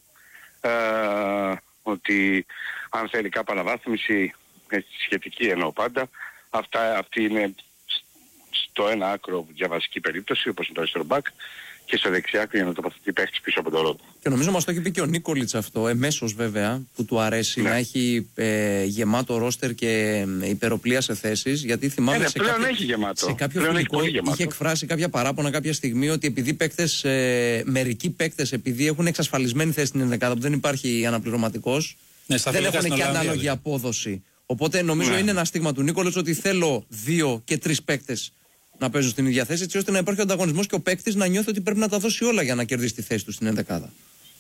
Ότι αν θέλει κάπου αναβάθμιση, σχετική εννοώ πάντα, αυτή είναι στο ένα άκρο για βασική περίπτωση όπως είναι το αριστερό μπακ και στο δεξιά άκρο για να τοποθετεί παίχτης πίσω από το Ρώτα. Και νομίζω μας το έχει πει και ο Νίκολιτς αυτό, εμέσως βέβαια, που του αρέσει να έχει γεμάτο ρόστερ και υπεροπλία σε θέσεις, γιατί θυμάμαι σε κάποιο φιλικό είχε εκφράσει κάποια παράπονα κάποια στιγμή ότι επειδή παίκτες, μερικοί παίκτες επειδή έχουν εξασφαλισμένη θέση στην ενδεκάδα που δεν υπάρχει αναπληρωματικός, δεν έχουν και ανάλογη απόδοση. Οπότε νομίζω είναι ένα στίγμα του Νίκολιτς ότι θέλω 2 και 3 παίκτες να παίζουν στην ίδια θέση, έτσι ώστε να υπάρχει ο ανταγωνισμός και ο παίκτης να νιώθει ότι πρέπει να τα δώσει όλα για να κερδίσει τη θέση του στην ενδεκάδα.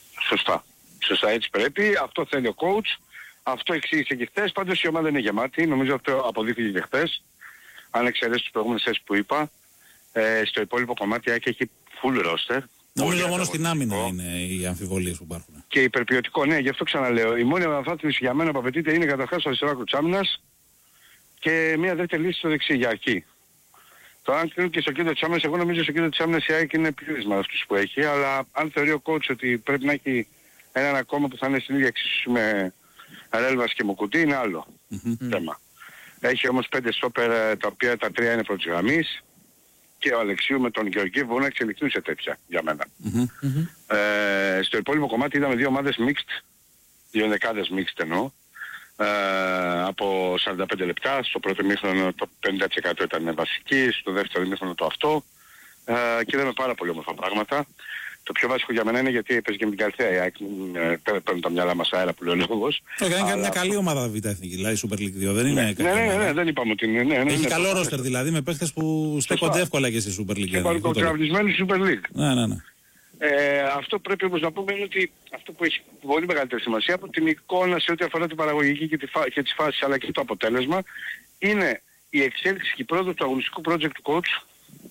Σωστά, έτσι πρέπει. Αυτό θέλει ο coach. Αυτό εξήγησε και χθες. Πάντως η ομάδα είναι γεμάτη. Νομίζω αυτό αποδείχθηκε και χθες. Αν εξαιρέσει τις προηγούμενες θέσεις που είπα, στο υπόλοιπο κομμάτι έχει full roster. Νομίζω μόνο στην άμυνα είναι οι αμφιβολίες που υπάρχουν. Και υπερποιωτικό, ναι, γι' αυτό ξαναλέω. Η μόνη αναβάθμιση για μένα που απαιτείται είναι καταρχάς στο αριστερό άκρο της άμυνας και μια δεύτερη λύση στο δεξί για εκεί. Τώρα αν κρίνω και στο κέντρο της άμυνας, εγώ νομίζω στο κέντρο της άμυνας η ΑΕΚ είναι πλήρης με αυτούς που έχει, αλλά αν θεωρεί ο coach ότι πρέπει να έχει έναν ακόμα που θα είναι στην ίδια εξίσου με Ρέλβας και Μουκουτί, είναι άλλο θέμα. Έχει όμως 5 στόπερ τα οποία τα 3 είναι πρώτης γραμμής και ο Αλεξίου με τον Γεωργίου μπορούν να εξελιχθούν σε τέτοια για μένα. Στο υπόλοιπο κομμάτι είδαμε 2 ομάδες mixed, 2 δεκάδες mixed εννοώ. Από 45 λεπτά, στο πρώτο ημίχρονο το 50% ήταν βασική, στο δεύτερο ημίχρονο το αυτό και είδαμε πάρα πολύ όμορφα πράγματα. Το πιο βασικό για μένα είναι γιατί έπαιζε και με την Καλθέα η ΑΕΚ, παίρνουν τα μυαλά μας αέρα που λέει ο λόγος. Είναι μια καλή ομάδα Β' Εθνική, δηλαδή Super League 2, δεν είναι ναι, δεν είπαμε ότι είναι. Έχει καλό ρόστερ δηλαδή με παίχτες που στέκονται εύκολα και στη Super League. Και παρακολουθισμένοι στη Super League. Ναι. Αυτό πρέπει όμως να πούμε είναι ότι αυτό που έχει πολύ μεγαλύτερη σημασία από την εικόνα σε ό,τι αφορά την παραγωγική και τις φάσεις αλλά και το αποτέλεσμα είναι η εξέλιξη και η πρόοδος του αγωνιστικού project του coach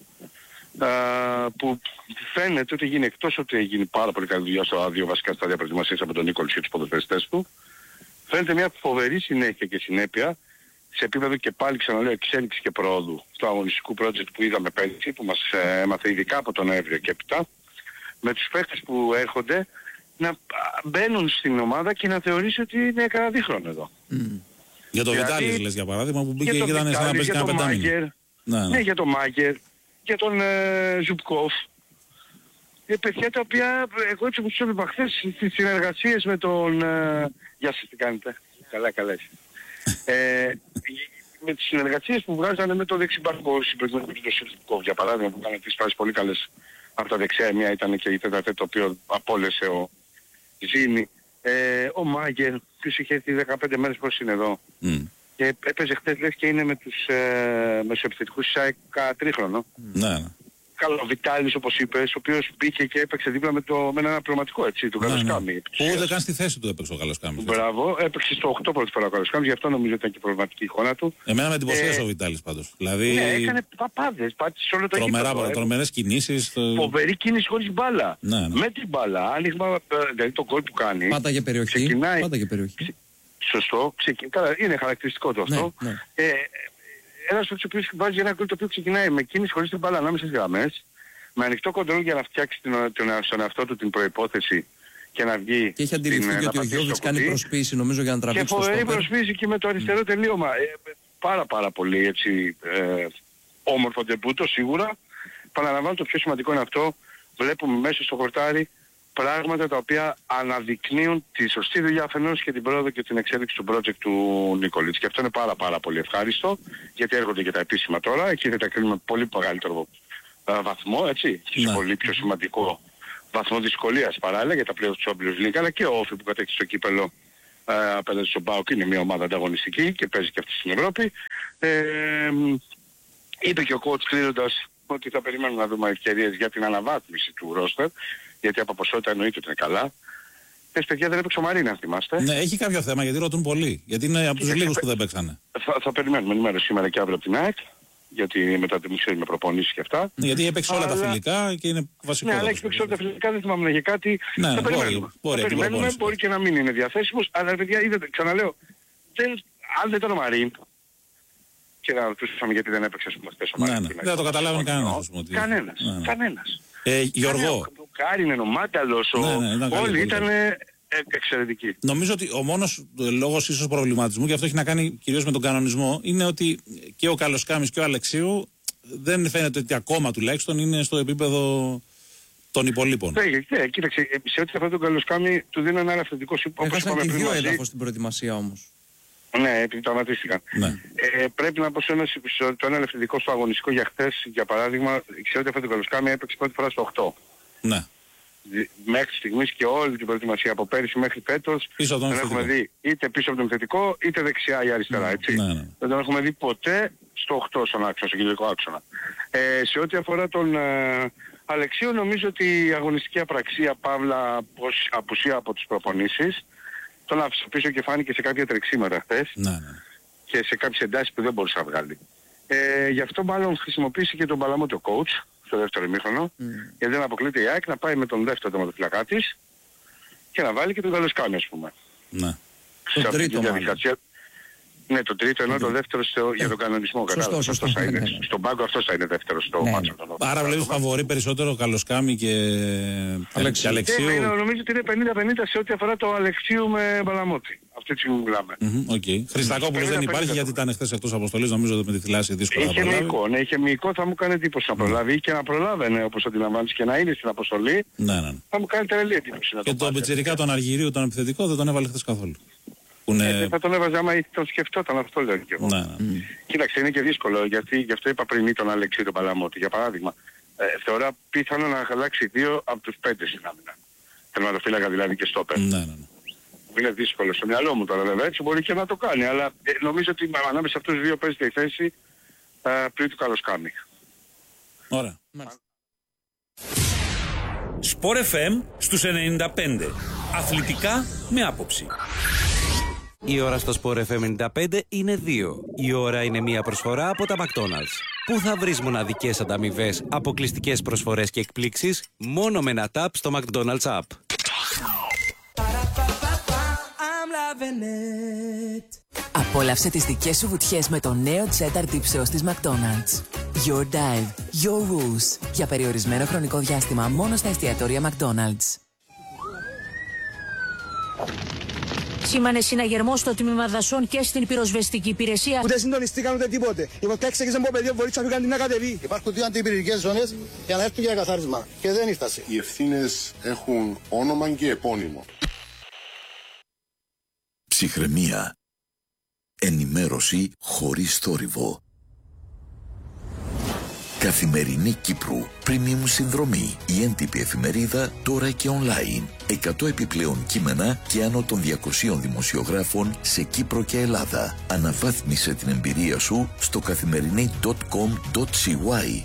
που φαίνεται ότι γίνει εκτός ότι γίνει πάρα πολύ καλή δουλειά στα 2 βασικά στάδια προετοιμασίας από τον Νίκολιτς και τους ποδοσφαιριστές του. Φαίνεται μια φοβερή συνέχεια και συνέπεια σε επίπεδο και πάλι ξαναλέω εξέλιξη και πρόοδου του αγωνιστικού project που είδαμε πέρυσι που μας έμαθε ειδικά από τον Νοέμβριο και έπειτα, με τους παίχτες που έρχονται να μπαίνουν στην ομάδα και να θεωρήσει ότι είναι κανένα δίχρονο εδώ. Για το Βιτάλης λες για παράδειγμα που μπήκε και ήταν σαν να παίζει κανένα πεντάμινο. Ναι, για τον Μάγκερ, για τον Ζουπκόφ. Παιδιά τα οποία εγώ έτσι που τους έβλεπα χθες στις συνεργασίες με τον... Γεια σας, τι κάνετε. Καλά εσύ. Με τις συνεργασίες που βγάζανε με το δεξιμπάρκο συμπρογραμμένο με τον Ζουπκόφ για παράδειγμα που κάνανε τις φάσεις πολύ καλές. Από τα δεξιά μία ήταν και η τέταρτη το οποίο απόλυσε ο Ζήνη. Ο Μάγκερ, ποιος είχε έρθει 15 μέρες πώς είναι εδώ. Και έπαιζε χθες λες και είναι με τους μεσοεπιθετικούς ΣΑΕΚ τρίχρονο. Ναι. Καλό Βιτάλης όπως είπες, ο οποίος μπήκε και έπαιξε δίπλα με έναν αναπληρωματικό έτσι, του Καλοσκάμι. Που ούτε καν στη θέση του έπαιξε ο Καλοσκάμι. Μπράβο, έπαιξε στο 8 πρώτη φορά ο Καλοσκάμι, γι' αυτό νομίζω ήταν και προβληματική η εικόνα του. Εμένα με εντυπωσίασε ο Βιτάλης πάντως. Δηλαδή... Ναι, έκανε παπάδες, πάτησε όλο το γήπεδο. Τρομερές κινήσεις. Φοβερή κίνηση χωρίς μπάλα. Ναι. Με την μπάλα, άνοιγμα, δηλαδή το γκολ που κάνει. Πάταγε περιοχή. Σωστό, καλά, είναι χαρακτηριστικό το αυτό. Ένας ο οποίος βάζει ένα γκολ το οποίο ξεκινάει με κίνηση χωρίς την μπάλα ανάμεσα στις γραμμές, με ανοιχτό κοντρόλ για να φτιάξει στον εαυτό του την προϋπόθεση και να βγει. Και έχει αντιληφθεί και ότι ο Γιώβιτς κάνει προσποίηση νομίζω για να τραβήξει το στόπερ. Και φοβερή προσποίηση και με το αριστερό τελείωμα. Πάρα πολύ έτσι όμορφο ντεμπούτο σίγουρα. Παραλαμβάνω το πιο σημαντικό είναι αυτό. Βλέπουμε μέσα στο χορτάρι πράγματα τα οποία αναδεικνύουν τη σωστή δουλειά αφενός και την πρόοδο και την εξέλιξη του project του Νίκολιτς. Και αυτό είναι πάρα πολύ ευχάριστο, γιατί έρχονται και τα επίσημα τώρα. Εκεί θα τα κρίνουμε πολύ μεγαλύτερο βαθμό, έτσι, και πολύ πιο σημαντικό βαθμό δυσκολίας παράλληλα για τα πλέον του Champions League, αλλά και ο Όφη που κατέκτησε το κύπελλο απέναντι στον ΠΑΟΚ είναι μια ομάδα ανταγωνιστική και παίζει και αυτή στην Ευρώπη. Είπε και ο coach κλείνοντας ότι θα περιμένουμε να δούμε ευκαιρίες για την αναβάθμιση του ρόστερ, γιατί από ποσότητα εννοείται ότι είναι καλά. Παιδιά δεν έπαιξε ο Μαρίνα, αν θυμάστε. Ναι, έχει κάποιο θέμα γιατί ρωτούν πολύ. Γιατί είναι από τους λίγους που δεν παίξανε. Θα περιμένουμε ενημέρωση σήμερα και αύριο από την ΑΕΚ. Γιατί μετά τη μισή με προπονήσεις και αυτά. Γιατί έπαιξε όλα τα φιλικά και είναι βασικό. Ναι, αλλά έχει παίξει όλα τα φιλικά, δεν θυμάμαι για κάτι. Ναι, θα περιμένουμε. Μπορεί και να μην είναι διαθέσιμος, αλλά παιδιά, είδατε, ξαναλέω, αν δεν ήταν ο Μαρίν, και να ρωτούσαμε γιατί δεν έπαιξε ο Μαρίν. Δεν θα το καταλάβουν κανένας. Γιώργο. Ο Κάριν, ο Μάταλος, όλοι ήταν εξαιρετικοί. Νομίζω ότι ο μόνος λόγος ίσως προβληματισμού, και αυτό έχει να κάνει κυρίως με τον κανονισμό, είναι ότι και ο Καλοσκάμης και ο Αλεξίου δεν φαίνεται ότι ακόμα τουλάχιστον είναι στο επίπεδο των υπολείπων. Ναι, κοίταξε, σε ό,τι αφορά τον Καλοσκάμη του δίνω ένα ελαφρυντικό όπως είπαμε πριν. Έχασαν και 2 έδαφος στην προετοιμασία όμως. Ναι, επειδή τραυματίστηκαν. Ναι. Πρέπει να πω σε το ένα ελευθερικό στο αγωνιστικό για χθες, για παράδειγμα, ξέρω ότι αυτό το Καλοσκάμι έπαιξε πρώτη φορά στο 8. Ναι. Μέχρι στιγμής και όλη την προετοιμασία από πέρυσι μέχρι φέτος δεν έχουμε δει είτε πίσω από τον θετικό είτε δεξιά ή αριστερά, έτσι. Ναι. Δεν τον έχουμε δει ποτέ στο 8 στον άξονα, στον κεντρικό άξονα. Σε ό,τι αφορά τον Αλεξίου, νομίζω ότι η αγωνιστική απραξία παύλα απουσία από τις προπονήσεις τον άφησε πίσω και φάνηκε σε κάποια τρεξίματα χθες και σε κάποιες εντάσεις που δεν μπορούσε να βγάλει. Γι' αυτό μάλλον χρησιμοποίησε και τον Παλαμότη ο coach στο δεύτερο ημίχρονο, γιατί δεν αποκλείται η ΑΕΚ να πάει με τον δεύτερο τερματοφυλακά της και να βάλει και τον Καλοσκάμι, ας πούμε. Ναι. Το τρίτο Ναι, το τρίτο, ενώ το δεύτερο για τον κανονισμό. Σωστός θα είναι. Στον πάγκο αυτός θα είναι δεύτερος στο μάτσο. Άρα βλέπεις φαβορί περισσότερο Καλοσκάμι και Αλεξίου. Νομίζω ότι είναι 50-50 σε ό,τι αφορά το Αλεξίου με Παλαμότη. Αυτή τη στιγμή μιλάμε. Χριστακόπουλος δεν υπάρχει γιατί ήταν χθες εκτός αποστολής, νομίζω με τη θυλάση δύσκολα να προλάβει. Είχε μυϊκό, θα μου κάνει εντύπωση να προλάβει και να προλάβαινε όπως αντιλαμβάνεις και να είναι στην αποστολή. Θα μου κάνει τρελή εντύπωση. Και τον πιτσιρικά τον Αργυρίου, τον επιθετικό, δεν τον έβαλε χθες καθόλου. Θα τον έβαζε άμα τον σκεφτόταν, αυτό λέω και εγώ. Κοίταξε, είναι και δύσκολο, γιατί γι' αυτό είπα πριν τον Αλεξίου τον Παλαμότη. Για παράδειγμα, θεωρώ πιθανό να αλλάξει 2 από τους 5 στην άμυνα. Τερματοφύλακα δηλαδή και στόπερ. Είναι δύσκολο στο μυαλό μου τώρα βέβαια, έτσι μπορεί και να το κάνει, αλλά νομίζω ότι ανάμεσα σε αυτούς τους δύο παίζεται η θέση πριν του Καλοσκάμι. Ωραία. Σπορ FM στους 95. Αθλητικά με άποψη. Η ώρα στο Sport FM 95 είναι 2. Η ώρα είναι μια προσφορά από τα McDonald's. Πού θα βρεις μοναδικές ανταμοιβές, αποκλειστικές προσφορές και εκπλήξεις μόνο με ένα tap στο McDonald's app. Απόλαυσε τις δικές σου βουτιές με το νέο Cheddar Dip Sauce της McDonald's. Your dive, your rules. Για περιορισμένο χρονικό διάστημα μόνο στα εστιατόρια McDonald's. Σήμανε συναγερμό στο τμήμα δασών και στην πυροσβεστική υπηρεσία. Ούτε συντονιστήκαν ούτε τίποτε. Η Βολκά έξεγε από παιδί μπορεί να την κατεβεί. Υπάρχουν 2 αντιπυρηνικές ζώνες για να έρθουν για καθάρισμα. Και δεν ήρθασε. Οι ευθύνες έχουν όνομα και επώνυμο. Ψυχραιμία. Ενημέρωση χωρίς θόρυβο. Καθημερινή Κύπρου. Premium συνδρομή. Η έντυπη εφημερίδα τώρα και online. 100 επιπλέον κείμενα και άνω των 200 δημοσιογράφων σε Κύπρο και Ελλάδα. Αναβάθμισε την εμπειρία σου στο καθημερινή.com.cy.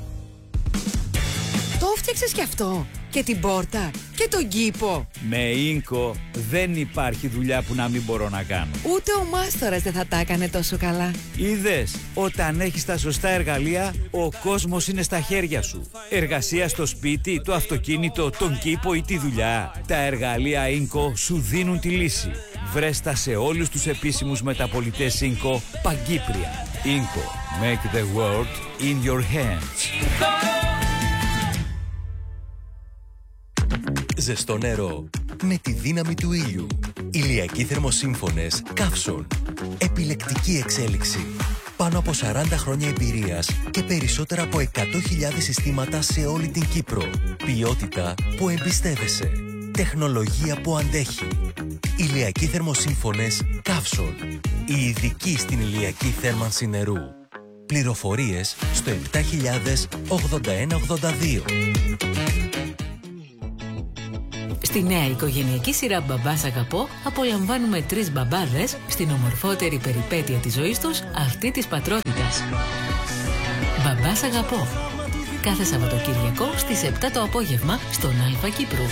Το έφτιαξες κι αυτό. Και την πόρτα. Και τον κήπο. Με Ίνκο δεν υπάρχει δουλειά που να μην μπορώ να κάνω. Ούτε ο μάστορας δεν θα τα έκανε τόσο καλά. Είδες, όταν έχεις τα σωστά εργαλεία, ο κόσμος είναι στα χέρια σου. Εργασία στο σπίτι, το αυτοκίνητο, τον κήπο ή τη δουλειά. Τα εργαλεία Ίνκο σου δίνουν τη λύση. Βρέστα σε όλους τους επίσημους μεταπολιτές Ίνκο παγκύπρια. Ίνκο. Make the world in your hands. Ζεστό νερό με τη δύναμη του ήλιου. Ηλιακοί θερμοσύμφωνες Καύσον. Επιλεκτική εξέλιξη. Πάνω από 40 χρόνια εμπειρίας και περισσότερα από 100.000 συστήματα σε όλη την Κύπρο. Ποιότητα που εμπιστεύεσαι. Τεχνολογία που αντέχει. Ηλιακοί θερμοσύμφωνες Καύσον. Η ειδική στην ηλιακή θέρμανση νερού. Πληροφορίες στο 7000-8182. Στη νέα οικογενειακή σειρά «Μπαμπάς Αγαπώ» απολαμβάνουμε 3 μπαμπάδες στην ομορφότερη περιπέτεια της ζωής τους, αυτή της πατρότητας. «Μπαμπάς Αγαπώ». Κάθε Σαββατοκύριακο στις 7 το απόγευμα στον Αλφα Κύπρου.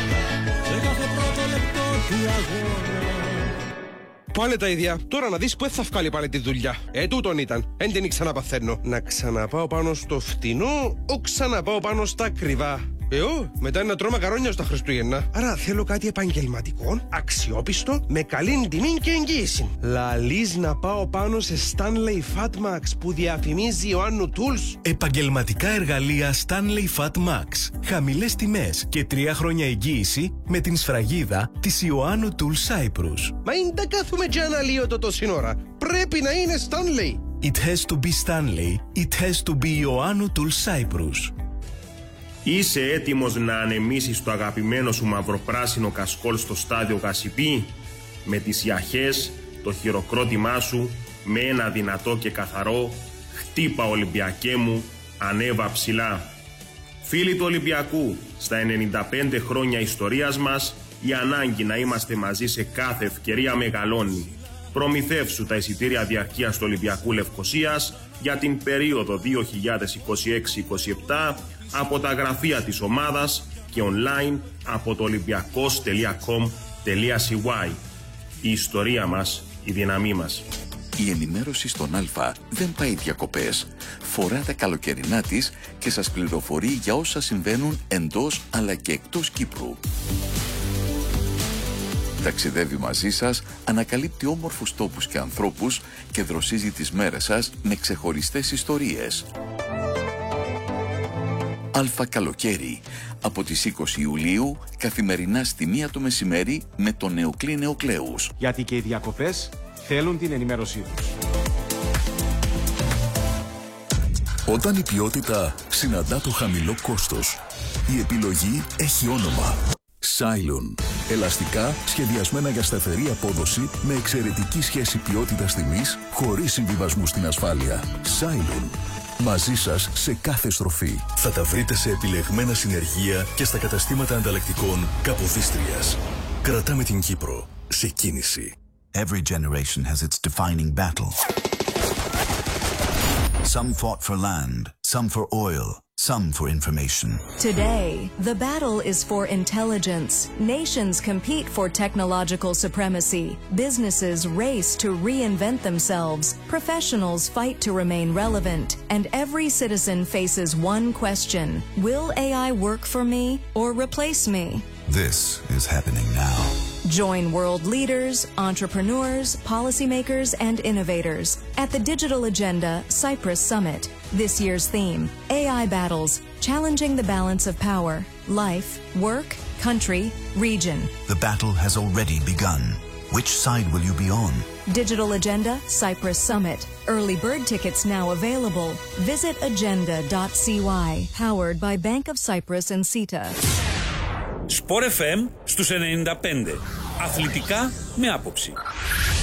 Πάλι τα ίδια. Τώρα να δεις που θα βγάλει πάλι τη δουλειά. Τούτον ήταν. Εν την ξαναπαθαίνω. Να ξαναπάω πάνω στο φτηνό, ή ξαναπάω πάνω στα ακριβά. Μετά να τρώω μακαρόνια στα Χριστούγεννα. Άρα θέλω κάτι επαγγελματικό, αξιόπιστο, με καλή τιμή και εγγύηση. Λαλείς να πάω πάνω σε Stanley Fatmax που διαφημίζει ο Άννου Tools. Επαγγελματικά εργαλεία Stanley Fatmax. Χαμηλές τιμές και 3 χρόνια εγγύηση με την σφραγίδα της Ιωάννου Tools Cyprus. Μα είναι τα κάθουμε και αναλύω το σύνορα. Πρέπει να είναι Stanley. It has to be Stanley. It has to be Ιωάννου Tools Cyprus. Είσαι έτοιμος να ανεμίσεις το αγαπημένο σου μαυροπράσινο κασκόλ στο στάδιο Κασιπί, με τις ιαχές, το χειροκρότημά σου, με ένα δυνατό και καθαρό «Χτύπα Ολυμπιακέ μου, ανέβα ψηλά». Φίλοι του Ολυμπιακού, στα 95 χρόνια ιστορίας μας, η ανάγκη να είμαστε μαζί σε κάθε ευκαιρία μεγαλώνει. Προμηθεύσου τα εισιτήρια διαρκείας του Ολυμπιακού Λευκωσίας για την περίοδο 2026-27 από τα γραφεία της ομάδας και online από το olympiacos.com.cy. Η ιστορία μας, η δύναμή μας. Η ενημέρωση στον Α δεν πάει διακοπές. Φορά τα καλοκαιρινά της και σας πληροφορεί για όσα συμβαίνουν εντός αλλά και εκτός Κύπρου. Ταξιδεύει μαζί σας, ανακαλύπτει όμορφους τόπους και ανθρώπους και δροσίζει τις μέρες σας με ξεχωριστές ιστορίες. Αλφα Καλοκαίρι, από τις 20 Ιουλίου, καθημερινά στη 1 το μεσημέρι με τον Νεοκλή Νεοκλέους. Γιατί και οι διακοπές θέλουν την ενημέρωσή τους. Όταν η ποιότητα συναντά το χαμηλό κόστος, η επιλογή έχει όνομα. Cylon. Ελαστικά σχεδιασμένα για σταθερή απόδοση με εξαιρετική σχέση ποιότητας-τιμής χωρίς συμβιβασμού στην ασφάλεια. Cylon. Μαζί σας σε κάθε στροφή. Θα τα βρείτε σε επιλεγμένα συνεργεία και στα καταστήματα ανταλλακτικών Καποδίστριας. Κρατάμε την Κύπρο σε κίνηση. Every generation has its defining battle. Some fought for land, some for oil, some for information. Today, the battle is for intelligence. Nations compete for technological supremacy. Businesses race to reinvent themselves. Professionals fight to remain relevant. And every citizen faces one question: will AI work for me or replace me? This is happening now. Join world leaders, entrepreneurs, policymakers, and innovators at the Digital Agenda Cyprus Summit. This year's theme, AI Battles, Challenging the Balance of Power, Life, Work, Country, Region. The battle has already begun. Which side will you be on? Digital Agenda Cyprus Summit. Early bird tickets now available. Visit agenda.cy. Powered by Bank of Cyprus and CETA. Sport FM στους 95. Αθλητικά με άποψη.